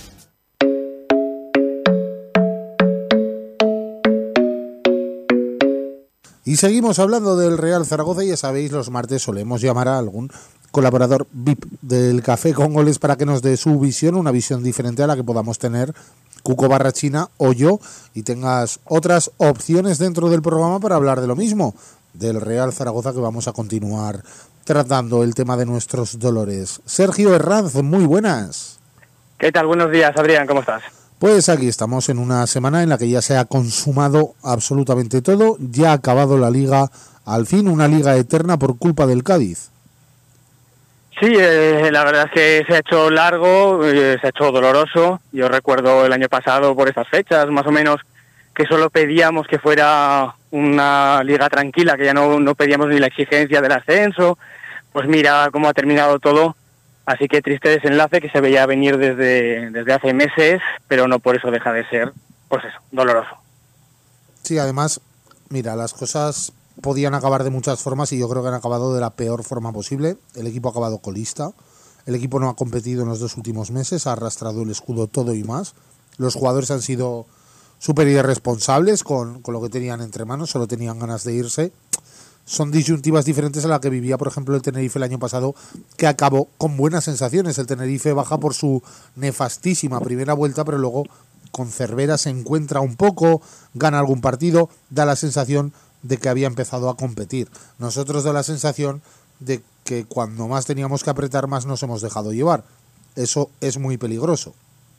Y seguimos hablando del Real Zaragoza. Ya sabéis, los martes solemos llamar a algún colaborador VIP del Café con Goles para que nos dé su visión, una visión diferente a la que podamos tener Cuco Barrachina o yo, y tengas otras opciones dentro del programa para hablar de lo mismo, del Real Zaragoza, que vamos a continuar tratando el tema de nuestros dolores. Sergio Herranz, muy buenas. ¿Qué tal? Buenos días, Adrián, ¿cómo estás? Pues aquí estamos en una semana en la que ya se ha consumado absolutamente todo, ya ha acabado la liga, al fin una liga eterna por culpa del Cádiz. Sí, la verdad es que se ha hecho largo, se ha hecho doloroso. Yo recuerdo el año pasado por estas fechas, más o menos, que solo pedíamos que fuera una liga tranquila, que ya no pedíamos ni la exigencia del ascenso. Pues mira cómo ha terminado todo. Así que triste desenlace que se veía venir desde hace meses, pero no por eso deja de ser, pues eso, doloroso. Sí, además, mira, las cosas podían acabar de muchas formas y yo creo que han acabado de la peor forma posible. El equipo ha acabado colista, el equipo no ha competido en los 2 últimos meses, ha arrastrado el escudo todo y más. Los jugadores han sido súper irresponsables con lo que tenían entre manos, solo tenían ganas de irse. Son disyuntivas diferentes a la que vivía, por ejemplo, el Tenerife el año pasado, que acabó con buenas sensaciones. El Tenerife baja por su nefastísima primera vuelta, pero luego con Cervera se encuentra un poco, gana algún partido, da la sensación de que había empezado a competir. Nosotros da la sensación de que cuando más teníamos que apretar, más nos hemos dejado llevar. Eso es muy peligroso.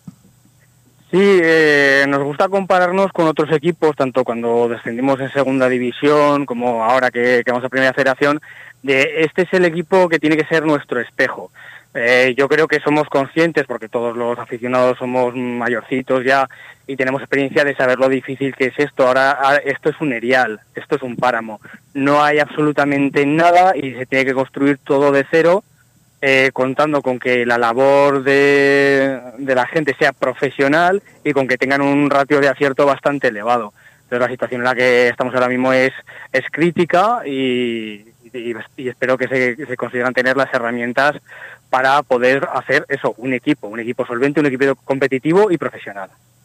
Sí, nos gusta compararnos con otros equipos, tanto cuando descendimos en segunda división como ahora que vamos a primera federación, de este es el equipo que tiene que ser nuestro espejo. Yo creo que somos conscientes, porque todos los aficionados somos mayorcitos ya y tenemos experiencia de saber lo difícil que es esto. Ahora esto es un erial, esto es un páramo. No hay absolutamente nada y se tiene que construir todo de cero, contando con que la labor de la gente sea profesional y con que tengan un ratio de acierto bastante elevado. Pero la situación en la que estamos ahora mismo es crítica y espero que se consigan tener las herramientas para poder hacer eso, un equipo solvente, un equipo competitivo y profesional.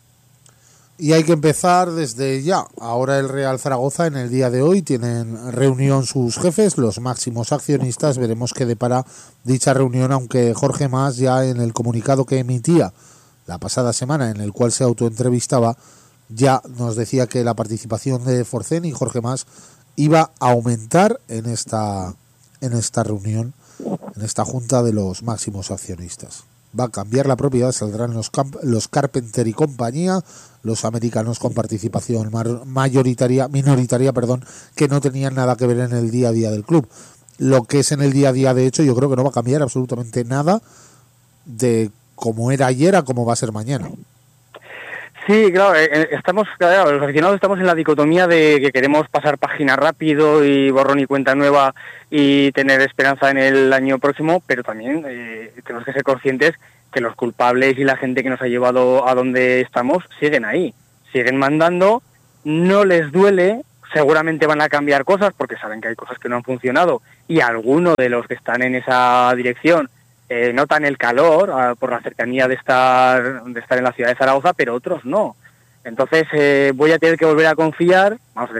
Y hay que empezar desde ya. Ahora el Real Zaragoza, en el día de hoy, tienen reunión sus jefes, los máximos accionistas. Veremos qué depara dicha reunión, aunque Jorge Mas ya en el comunicado que emitía la pasada semana, en el cual se autoentrevistaba, ya nos decía que la participación de Forcén y Jorge Mas iba a aumentar en esta reunión, en esta junta de los máximos accionistas. va a cambiar la propiedad, saldrán los Carpenter y compañía, los americanos con participación minoritaria, que no tenían nada que ver en el día a día del club. Lo que es en el día a día, de hecho, yo creo que no va a cambiar absolutamente nada de cómo era ayer a cómo va a ser mañana. Sí, claro, los aficionados estamos en la dicotomía de que queremos pasar página rápido y borrón y cuenta nueva y tener esperanza en el año próximo, pero también tenemos que ser conscientes que los culpables y la gente que nos ha llevado a donde estamos siguen ahí, siguen mandando, no les duele, seguramente van a cambiar cosas porque saben que hay cosas que no han funcionado y algunos de los que están en esa dirección notan el calor por la cercanía de estar en la ciudad de Zaragoza, pero otros no. Entonces vamos a tener que volver a confiar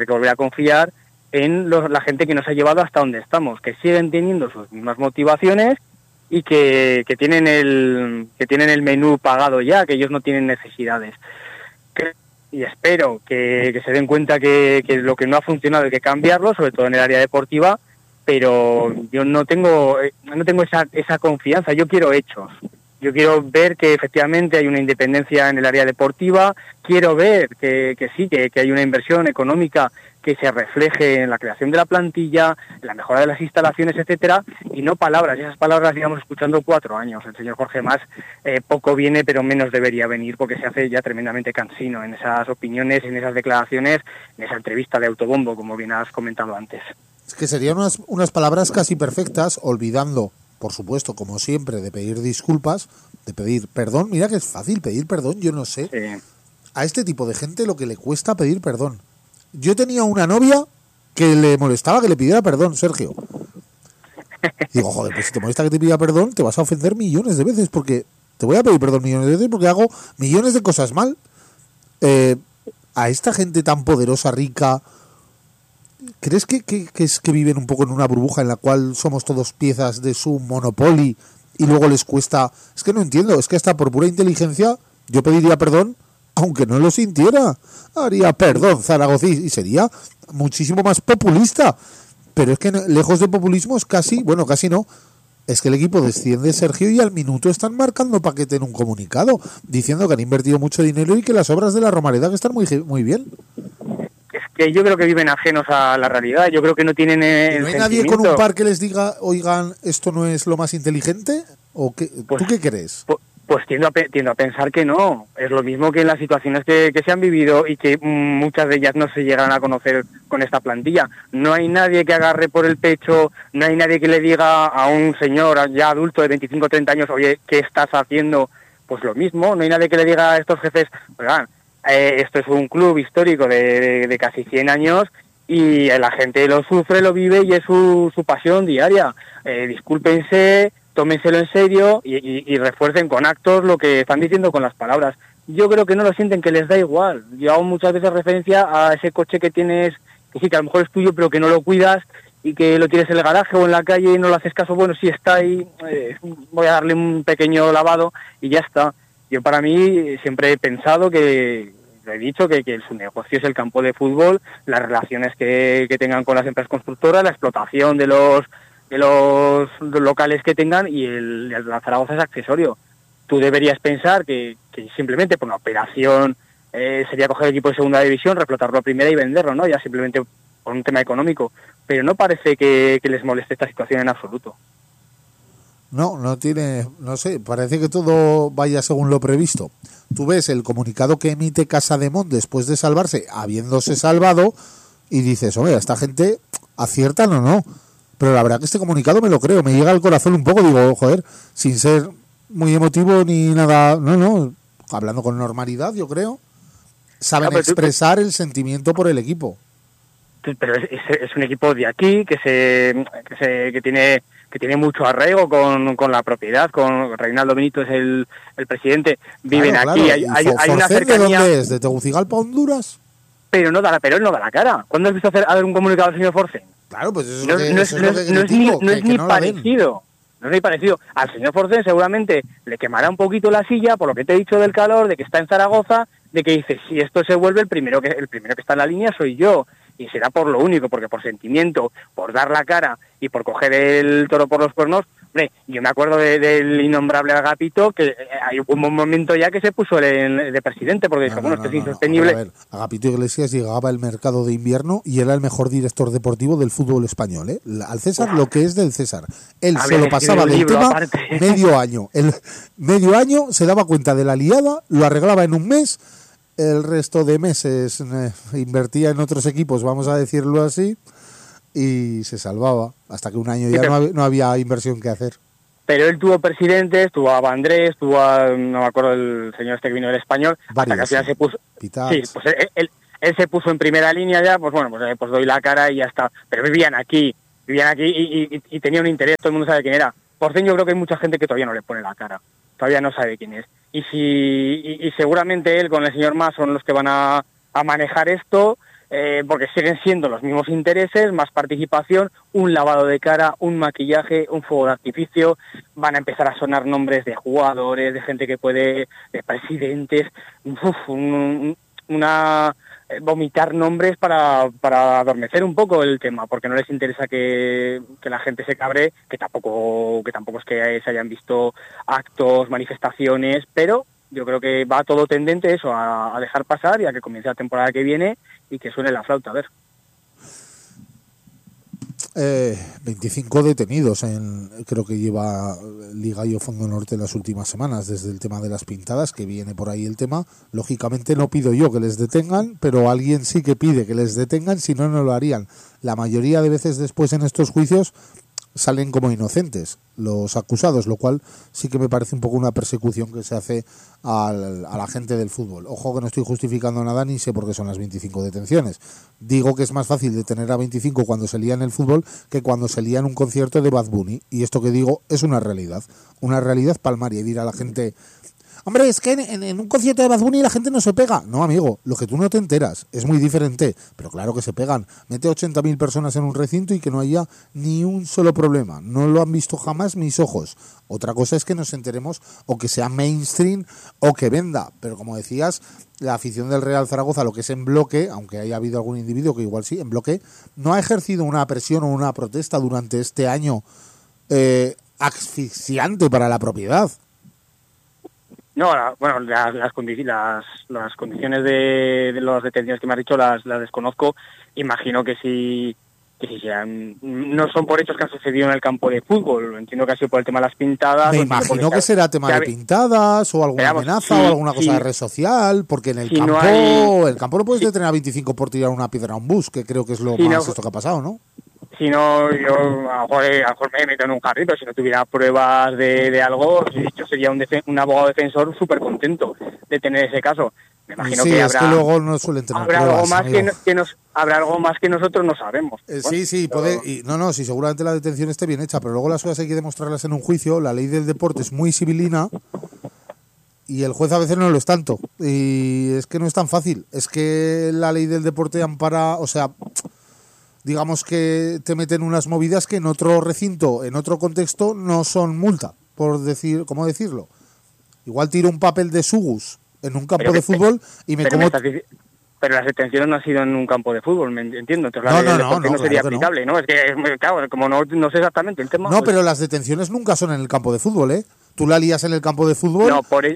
en la gente que nos ha llevado hasta donde estamos, que siguen teniendo sus mismas motivaciones y que tienen el menú pagado ya, que ellos no tienen necesidades. Y espero que se den cuenta que lo que no ha funcionado hay que cambiarlo, sobre todo en el área deportiva, pero yo no tengo esa confianza. Yo quiero hechos. Yo quiero ver que efectivamente hay una independencia en el área deportiva, quiero ver que hay una inversión económica que se refleje en la creación de la plantilla, en la mejora de las instalaciones, etcétera, y no palabras. Y esas palabras llevamos escuchando 4 años. El señor Jorge Mas poco viene, pero menos debería venir, porque se hace ya tremendamente cansino en esas opiniones, en esas declaraciones, en esa entrevista de autobombo, como bien has comentado antes. Es que serían unas palabras casi perfectas, olvidando, por supuesto, como siempre, de pedir disculpas, de pedir perdón. Mira que es fácil pedir perdón, yo no sé. Sí. A este tipo de gente lo que le cuesta pedir perdón. Yo tenía una novia que le molestaba que le pidiera perdón, Sergio. Digo, joder, pues si te molesta que te pida perdón, te vas a ofender millones de veces, porque te voy a pedir perdón millones de veces porque hago millones de cosas mal. A esta gente tan poderosa, rica, ¿crees que viven un poco en una burbuja en la cual somos todos piezas de su monopoly y luego les cuesta? Es que no entiendo, es que hasta por pura inteligencia yo pediría perdón aunque no lo sintiera. Haría perdón Zaragoza y sería muchísimo más populista. Pero es que lejos de populismo es casi no. Es que el equipo desciende, Sergio, y al minuto están marcando paquete en un comunicado diciendo que han invertido mucho dinero y que las obras de la Romareda están muy bien. Es que yo creo que viven ajenos a la realidad. Yo creo que no tienen ¿No hay nadie con un par que les diga, oigan, esto no es lo más inteligente? ¿O qué? ¿Tú qué crees? Pues tiendo a pensar que no. Es lo mismo que en las situaciones que se han vivido y que muchas de ellas no se llegan a conocer con esta plantilla. No hay nadie que agarre por el pecho, no hay nadie que le diga a un señor ya adulto de 25 o 30 años, oye, ¿qué estás haciendo? Pues lo mismo. No hay nadie que le diga a estos jefes, oigan, esto es un club histórico de casi 100 años y la gente lo sufre, lo vive y es su pasión diaria. Discúlpense, tómenselo en serio y refuercen con actos lo que están diciendo con las palabras. Yo creo que no lo sienten, que les da igual. Yo hago muchas veces referencia a ese coche que tienes, que sí, que a lo mejor es tuyo, pero que no lo cuidas y que lo tienes en el garaje o en la calle y no lo haces caso. Bueno, sí está ahí, voy a darle un pequeño lavado y ya está. Yo para mí siempre he pensado que, lo he dicho, que su negocio es el campo de fútbol, las relaciones que tengan con las empresas constructoras, la explotación de los locales que tengan y el Zaragoza es accesorio. Tú deberías pensar que simplemente por una operación sería coger el equipo de segunda división, reflotarlo a primera y venderlo, ¿no? Ya simplemente por un tema económico. Pero no parece que les moleste esta situación en absoluto. No tiene, no sé, parece que todo vaya según lo previsto. Tú ves el comunicado que emite Casademont después de salvarse, habiéndose salvado, y dices, hombre, ¿esta gente aciertan o no? Pero la verdad que este comunicado me lo creo, me llega al corazón un poco, digo, joder, sin ser muy emotivo ni nada, no, hablando con normalidad, yo creo, saben expresar el sentimiento por el equipo. Pero es un equipo de aquí que tiene mucho arraigo con la propiedad, con Reinaldo Benito es el presidente, viven claro, aquí, hay una cercanía. ¿De dónde es? ¿De Tegucigalpa, Honduras? Pero él no da la cara. ¿Cuándo has visto hacer un comunicado al señor Forcén? Claro, pues eso no es ni parecido. No es ni parecido. Al señor Forcén seguramente le quemará un poquito la silla por lo que te he dicho del calor, de que está en Zaragoza, de que dice, si esto se vuelve, el primero que está en la línea soy yo. y será por lo único, porque por sentimiento, por dar la cara y por coger el toro por los cuernos. Hombre, yo me acuerdo del innombrable Agapito, que hay un momento ya que se puso de presidente, porque dijo, esto es insostenible. A ver, Agapito Iglesias llegaba al mercado de invierno y era el mejor director deportivo del fútbol español, ¿eh? Al César lo que es del César. Él solo pasaba del tema medio año. El medio año se daba cuenta de la liada, lo arreglaba en un mes, el resto de meses invertía en otros equipos, vamos a decirlo así, y se salvaba, hasta que un año ya no había inversión que hacer. Pero él tuvo presidentes, tuvo a Vandrés, tuvo a, no me acuerdo el señor este que vino del Español, hasta que al final se puso... Sí, pues él se puso en primera línea ya, pues bueno, pues doy la cara y ya está. Pero vivían aquí y tenía un interés, todo el mundo sabe quién era. Por fin yo creo que hay mucha gente que todavía no le pone la cara, todavía no sabe quién es. Y seguramente él con el señor Mas son los que van a manejar esto, porque siguen siendo los mismos intereses, más participación, un lavado de cara, un maquillaje, un fuego de artificio, van a empezar a sonar nombres de jugadores, de gente que puede, de presidentes, vomitar nombres para adormecer un poco el tema, porque no les interesa que la gente se cabre, que tampoco es que se hayan visto actos, manifestaciones, pero yo creo que va todo tendente eso, a dejar pasar y a que comience la temporada que viene y que suene la flauta, a ver. 25 detenidos creo que lleva Liga y Fondo Norte en las últimas semanas, desde el tema de las pintadas, que viene por ahí el tema. Lógicamente no pido yo que les detengan, pero alguien sí que pide que les detengan, si no, no lo harían. La mayoría de veces después en estos juicios salen como inocentes los acusados, lo cual sí que me parece un poco una persecución que se hace a la gente del fútbol. Ojo que no estoy justificando nada ni sé por qué son las 25 detenciones. Digo que es más fácil detener a 25 cuando se lía en el fútbol que cuando se lía en un concierto de Bad Bunny. Y esto que digo es una realidad palmaria, y dirá a la gente... Hombre, es que en un concierto de Bad Bunny la gente no se pega. No, amigo, lo que tú no te enteras es muy diferente. Pero claro que se pegan. Mete 80.000 personas en un recinto y que no haya ni un solo problema. No lo han visto jamás mis ojos. Otra cosa es que nos enteremos o que sea mainstream o que venda. Pero como decías, la afición del Real Zaragoza, lo que es en bloque, aunque haya habido algún individuo que igual sí, en bloque, no ha ejercido una presión o una protesta durante este año asfixiante para la propiedad. No, bueno, las condiciones de las detenciones que me has dicho las desconozco. Imagino que sí sean, no son por hechos que han sucedido en el campo de fútbol. Entiendo que ha sido por el tema de las pintadas. Me imagino que será tema de pintadas o alguna amenaza o alguna cosa de red social, porque en el campo no puedes detener a 25 por tirar una piedra a un bus, que creo que es lo más esto que ha pasado, ¿no? Si no, yo a lo mejor me meto en un carril, pero si no tuviera pruebas de algo, yo sería un abogado defensor súper contento de tener ese caso. Me imagino que habrá... es que luego no suelen tener habrá pruebas, algo más habrá algo más que nosotros no sabemos. Sí, puede... Sí, seguramente la detención esté bien hecha, pero luego las cosas hay que demostrarlas en un juicio. La ley del deporte es muy civilina y el juez a veces no lo es tanto. Y es que no es tan fácil. Es que la ley del deporte ampara... O sea... digamos que te meten unas movidas que en otro recinto, en otro contexto, no son multa, por decir, ¿cómo decirlo? Igual tiro un papel de Sugus en un campo de fútbol y me como... Pero las detenciones no han sido en un campo de fútbol, me entiendo. Entonces no sería aplicable, ¿no? Es que, claro, como no sé exactamente el tema... No, pero las detenciones nunca son en el campo de fútbol, ¿eh? Tú la lías en el campo de fútbol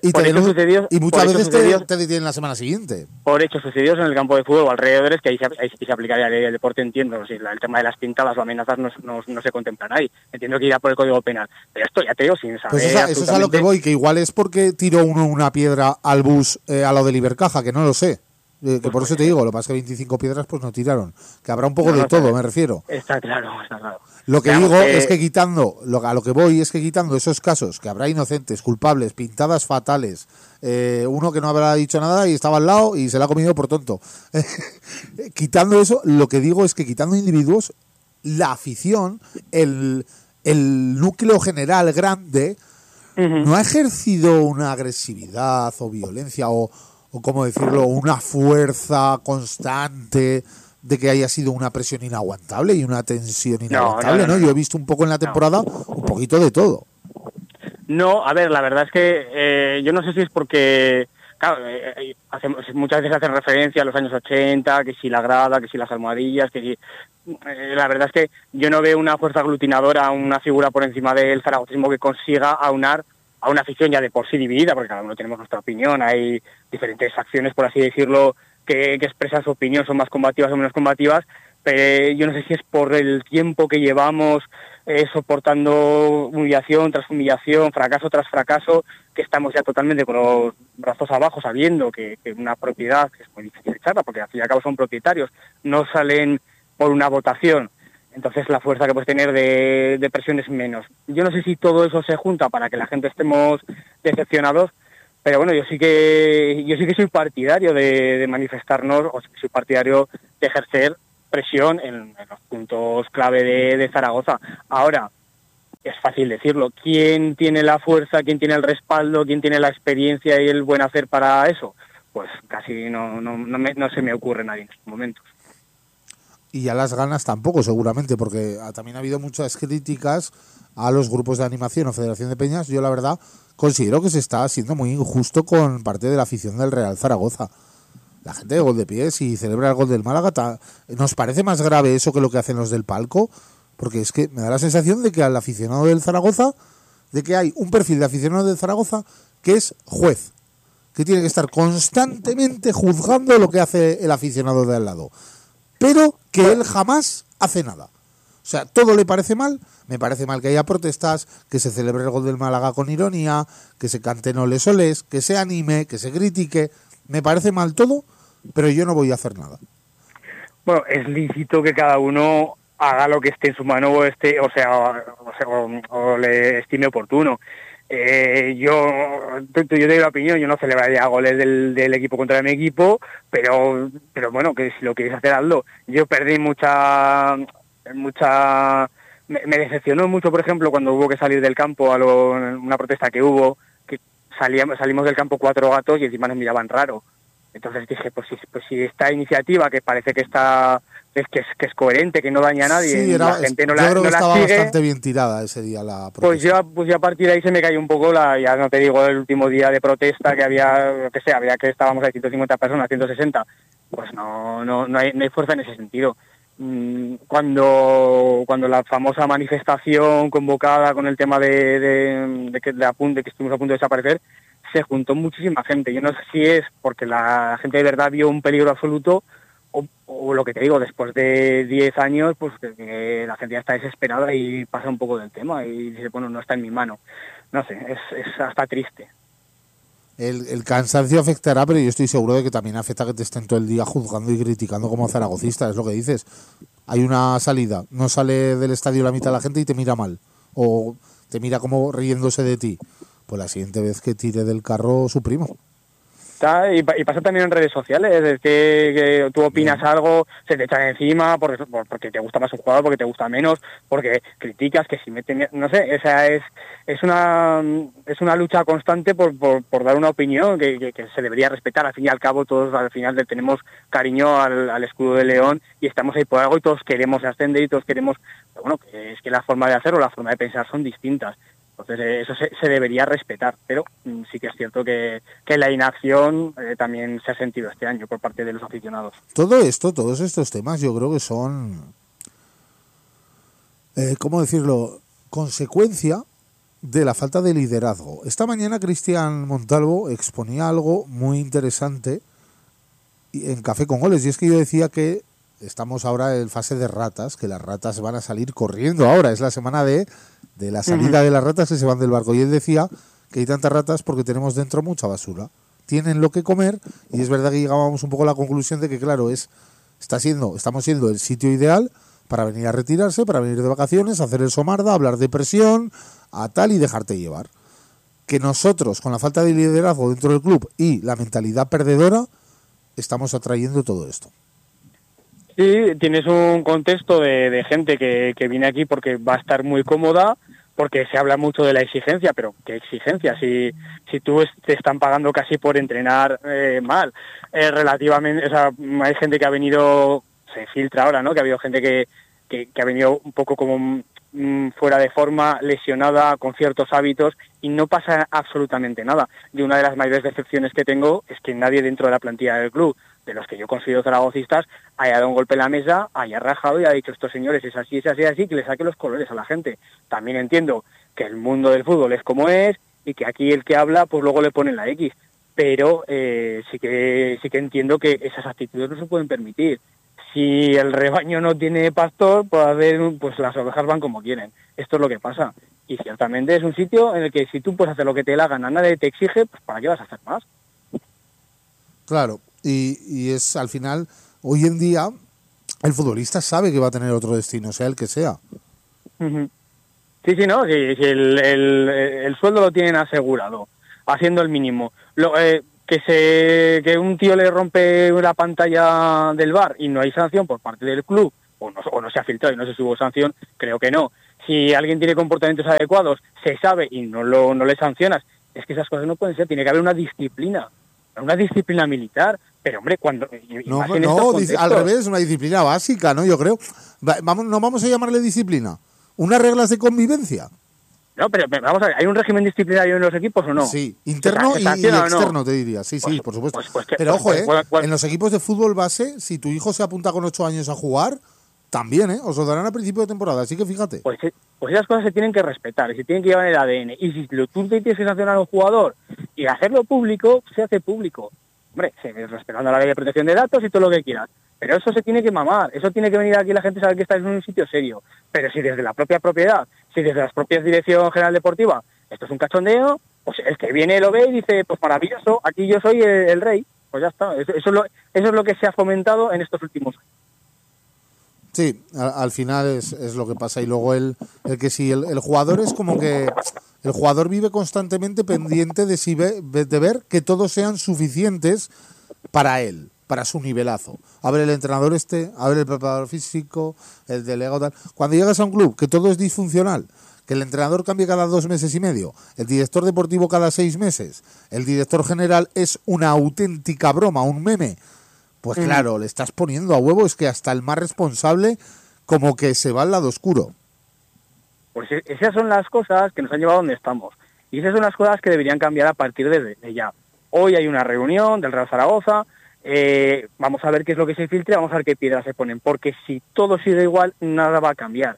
y muchas veces te detienen la semana siguiente. Por hechos sucedidos en el campo de fútbol o alrededores, que ahí se aplicaría la ley del deporte, entiendo. Si el tema de las pintadas o amenazas no se contemplan ahí. Entiendo que irá por el Código Penal. Pero esto ya te digo sin saber. Pues eso es a lo que voy, que igual es porque tiró uno una piedra al bus a lo de Ibercaja, que no lo sé. Que por eso te digo, lo que pasa es que 25 piedras pues no tiraron. Que habrá un poco de todo, me refiero. Está claro. Lo que digo es que a lo que voy es que quitando esos casos, que habrá inocentes, culpables, pintadas fatales, uno que no habrá dicho nada y estaba al lado y se la ha comido por tonto. Quitando eso, lo que digo es que quitando individuos, la afición, el núcleo general grande, no ha ejercido una agresividad o violencia o cómo decirlo, una fuerza constante de que haya sido una presión inaguantable y una tensión inaguantable, ¿no? Yo he visto un poco en la temporada un poquito de todo. No, a ver, la verdad es que yo no sé si es porque claro, muchas veces hacen referencia a los años 80, que si la grada, que si las almohadillas, que si... la verdad es que yo no veo una fuerza aglutinadora, una figura por encima del zaragozismo que consiga aunar a una afición ya de por sí dividida, porque cada uno tenemos nuestra opinión, hay diferentes acciones, por así decirlo, que expresan su opinión, son más combativas o menos combativas, pero yo no sé si es por el tiempo que llevamos soportando humillación tras humillación, fracaso tras fracaso, que estamos ya totalmente con los brazos abajo, sabiendo que una propiedad, que es muy difícil echarla, porque al fin y al cabo son propietarios, no salen por una votación. Entonces la fuerza que puedes tener de presión es menos. Yo no sé si todo eso se junta para que la gente estemos decepcionados, pero bueno, yo sí que soy partidario de manifestarnos, o soy partidario de ejercer presión en los puntos clave de Zaragoza. Ahora, es fácil decirlo. ¿Quién tiene la fuerza, quién tiene el respaldo, quién tiene la experiencia y el buen hacer para eso? Pues casi no se me ocurre nadie en estos momentos. Y ya las ganas tampoco, seguramente, porque también ha habido muchas críticas a los grupos de animación o Federación de Peñas. Yo, la verdad, considero que se está siendo muy injusto con parte de la afición del Real Zaragoza. La gente de Gol de Pies y celebra el gol del Málaga. ¿Nos parece más grave eso que lo que hacen los del palco? Porque es que me da la sensación de que al aficionado del Zaragoza, de que hay un perfil de aficionado del Zaragoza que es juez, que tiene que estar constantemente juzgando lo que hace el aficionado de al lado, pero que él jamás hace nada. O sea, todo le parece mal. Me parece mal que haya protestas, que se celebre el gol del Málaga con ironía, que se canten oles oles, que se anime, que se critique. Me parece mal todo, pero yo no voy a hacer nada. Bueno, es lícito que cada uno haga lo que esté en su mano o le estime oportuno. Yo te doy la opinión, yo no celebraría goles del equipo contra mi equipo, pero bueno, que si lo queréis hacer, hazlo. Yo perdí mucha me decepcionó mucho, por ejemplo, cuando hubo que salir del campo una protesta que hubo, que salimos del campo 4 gatos y encima nos miraban raro. Entonces dije, pues si esta iniciativa, que parece que que es coherente, que no daña a nadie, sí, la gente no la sigue, estaba bastante bien tirada ese día la protesta. Pues ya a partir de ahí se me cayó un poco ya no te digo el último día de protesta que había que estábamos ahí 150 personas, 160, pues no hay fuerza en ese sentido. Cuando la famosa manifestación convocada con el tema de que estuvimos a punto de desaparecer, se juntó muchísima gente. Yo no sé si es porque la gente de verdad vio un peligro absoluto o lo que te digo, después de 10 años, pues que la gente ya está desesperada y pasa un poco del tema y dice, bueno, no está en mi mano. No sé, es hasta triste. El cansancio afectará, pero yo estoy seguro de que también afecta que te estén todo el día juzgando y criticando como zaragocista, es lo que dices. Hay una salida, no sale del estadio la mitad de la gente y te mira mal, o te mira como riéndose de ti. Pues la siguiente vez que tire del carro su primo. Y pasa también en redes sociales, es que tú opinas algo, se te echan encima porque te gusta más un jugador, porque te gusta menos, porque criticas, que si meten, no sé, esa es una lucha constante por dar una opinión que se debería respetar. Al fin y al cabo todos al final le tenemos cariño al escudo de León y estamos ahí por algo y todos queremos ascender y todos queremos, pero bueno, que es que la forma de hacerlo, la forma de pensar son distintas. Entonces eso se debería respetar, pero sí que es cierto que la inacción también se ha sentido este año por parte de los aficionados. Todos estos temas yo creo que son, ¿cómo decirlo?, consecuencia de la falta de liderazgo. Esta mañana Cristian Montalvo exponía algo muy interesante en Café con Goles, y es que yo decía que estamos ahora en fase de ratas, que las ratas van a salir corriendo ahora, es la semana de la salida de las ratas que se van del barco, y él decía que hay tantas ratas porque tenemos dentro mucha basura, tienen lo que comer, y es verdad que llegábamos un poco a la conclusión de que claro, estamos siendo el sitio ideal para venir a retirarse, para venir de vacaciones, hacer el somarda, hablar de presión, a tal y dejarte llevar. Que nosotros, con la falta de liderazgo dentro del club y la mentalidad perdedora, estamos atrayendo todo esto. Sí, tienes un contexto de gente que viene aquí porque va a estar muy cómoda, porque se habla mucho de la exigencia, pero ¿qué exigencia? Si tú te están pagando casi por entrenar mal, relativamente, o sea, hay gente que ha venido, se filtra ahora, ¿no?, que ha habido gente que ha venido un poco como fuera de forma, lesionada, con ciertos hábitos, y no pasa absolutamente nada. Y una de las mayores decepciones que tengo es que nadie dentro de la plantilla del club, de los que yo considero zaragocistas, haya dado un golpe en la mesa, haya rajado y haya dicho, estos señores es así, que le saque los colores a la gente. También entiendo que el mundo del fútbol es como es, y que aquí el que habla, pues luego le ponen la X. Pero sí que entiendo que esas actitudes no se pueden permitir. Si el rebaño no tiene pastor, pues las ovejas van como quieren. Esto es lo que pasa. Y ciertamente es un sitio en el que si tú puedes hacer lo que te dé la gana, nadie te exige, pues ¿para qué vas a hacer más? Claro, y es al final, hoy en día, el futbolista sabe que va a tener otro destino, sea el que sea. Uh-huh. Sí, no, si el sueldo lo tienen asegurado, haciendo el mínimo. Que un tío le rompe la pantalla del VAR y no hay sanción por parte del club, o no se ha filtrado y no se subió sanción, creo que no. Si alguien tiene comportamientos adecuados, se sabe y no le sancionas. Es que esas cosas no pueden ser, tiene que haber una disciplina militar. Pero hombre, No, al revés, una disciplina básica, ¿no? Yo creo. No vamos a llamarle disciplina. Unas reglas de convivencia. No, pero vamos a ver, ¿hay un régimen disciplinario en los equipos o no? Sí, interno y externo, no? Te diría. Sí, por supuesto. Pero ojo, en los equipos de fútbol base, si tu hijo se apunta con 8 años a jugar, también, os lo darán a principio de temporada, así que fíjate. Pues esas cosas se tienen que respetar y se tienen que llevar en el ADN. Y si tú te tienes que sancionar a un jugador y hacerlo público, se hace público. Hombre, respetando la ley de protección de datos y todo lo que quieras. Pero eso se tiene que mamar, eso tiene que venir aquí la gente sabe que está en un sitio serio. Pero si desde la propia propiedad, si desde las propias Dirección General Deportiva, esto es un cachondeo, pues el que viene lo ve y dice, pues maravilloso, aquí yo soy el rey. Pues ya está, eso es lo que se ha fomentado en estos últimos años. Sí, al final es lo que pasa. Y luego el jugador es como que el jugador vive constantemente pendiente de ver que todos sean suficientes para él, para su nivelazo. A ver el entrenador a ver el preparador físico, el delegado tal. Cuando llegas a un club que todo es disfuncional, que el entrenador cambie cada 2 meses y medio, el director deportivo cada 6 meses, el director general es una auténtica broma, un meme, pues claro, le estás poniendo a huevo, es que hasta el más responsable como que se va al lado oscuro. Pues esas son las cosas que nos han llevado a donde estamos. Y esas son las cosas que deberían cambiar a partir de ya. Hoy hay una reunión del Real Zaragoza, vamos a ver qué es lo que se filtra, vamos a ver qué piedras se ponen, porque si todo sigue igual, nada va a cambiar.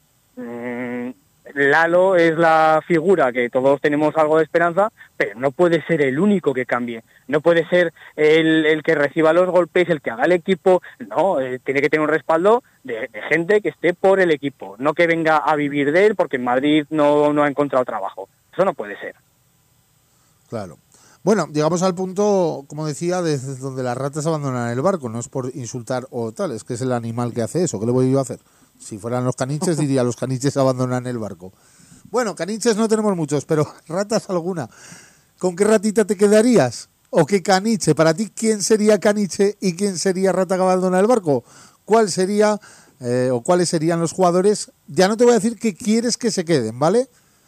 Lalo es la figura que todos tenemos algo de esperanza, pero no puede ser el único que cambie, no puede ser el que reciba los golpes, el que haga el equipo, no, tiene que tener un respaldo de gente que esté por el equipo, no que venga a vivir de él porque en Madrid no ha encontrado trabajo, eso no puede ser. Claro. Bueno, llegamos al punto, como decía, desde donde las ratas abandonan el barco. No es por insultar o tal, es que es el animal que hace eso. ¿Qué le voy yo a hacer? Si fueran los caniches, diría los caniches abandonan el barco. Bueno, caniches no tenemos muchos, pero ratas alguna. ¿Con qué ratita te quedarías? ¿O qué caniche? Para ti, ¿quién sería caniche y quién sería rata que abandona el barco? ¿Cuál sería o cuáles serían los jugadores? Ya no te voy a decir que quieres que se queden, ¿vale?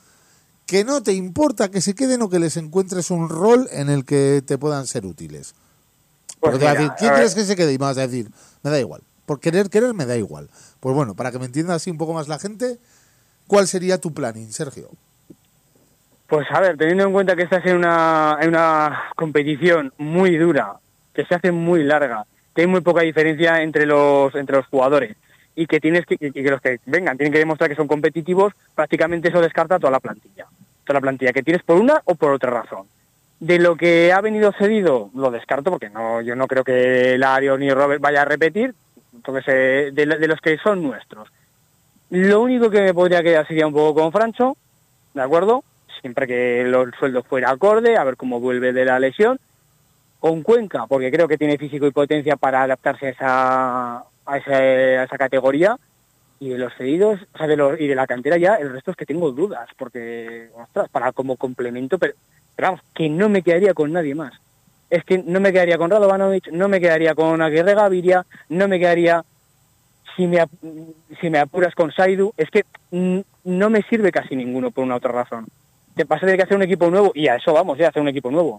Que no te importa que se queden o que les encuentres un rol en el que te puedan ser útiles. Porque te vas a decir, ¿quién quieres que se quede? Y me vas a decir, me da igual. Por querer me da igual. Pues bueno, para que me entienda así un poco más la gente, ¿cuál sería tu planning, Sergio? Pues a ver, teniendo en cuenta que estás en una competición muy dura, que se hace muy larga, que hay muy poca diferencia entre los jugadores, y que tienes que los que vengan tienen que demostrar que son competitivos, prácticamente eso descarta toda la plantilla que tienes por una o por otra razón. De lo que ha venido cedido lo descarto porque yo no creo que Lario ni Robert vaya a repetir, entonces de los que son nuestros. Lo único que me podría quedar sería un poco con Francho, ¿de acuerdo? Siempre que el sueldo fuera acorde, a ver cómo vuelve de la lesión. Con Cuenca, porque creo que tiene físico y potencia para adaptarse a esa categoría, y de los cedidos, o sea, y de la cantera ya, el resto es que tengo dudas, porque, ostras, para como complemento, pero vamos, que no me quedaría con nadie más. Es que no me quedaría con Radovanovic, no me quedaría con Aguirre Gaviria, no me quedaría, si me apuras, con Saidu, es que no me sirve casi ninguno por una otra razón. Te pasa de que hacer un equipo nuevo, y a eso vamos, hacer un equipo nuevo.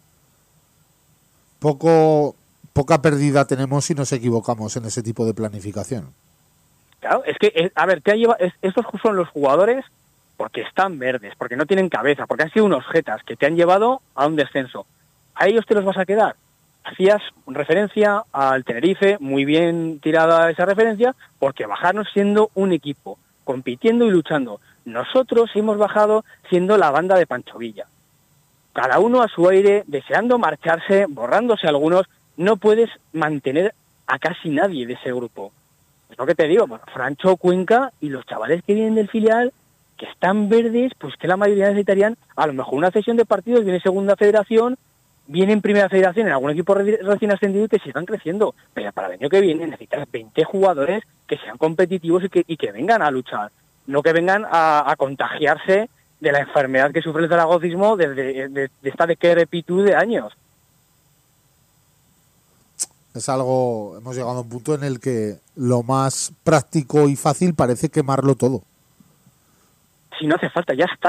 Poca pérdida tenemos si nos equivocamos en ese tipo de planificación. Claro, es que, a ver, estos son los jugadores porque están verdes, porque no tienen cabeza, porque han sido unos jetas que te han llevado a un descenso. ¿A ellos te los vas a quedar? Hacías referencia al Tenerife, muy bien tirada esa referencia, porque bajarnos siendo un equipo, compitiendo y luchando. Nosotros hemos bajado siendo la banda de Pancho Villa. Cada uno a su aire, deseando marcharse, borrándose algunos. No puedes mantener a casi nadie de ese grupo. Es lo que te digo, Francho, Cuenca y los chavales que vienen del filial, que están verdes, pues que la mayoría necesitarían a lo mejor una cesión de partidos, viene segunda federación, viene en primera federación en algún equipo recién ascendido y que sigan creciendo. Pero para el año que viene necesitas 20 jugadores que sean competitivos y que vengan a luchar, no que vengan a contagiarse de la enfermedad que sufre el zaragocismo de esta decrepitud de años. Es algo, hemos llegado a un punto en el que lo más práctico y fácil parece quemarlo todo. Si no hace falta, ya está.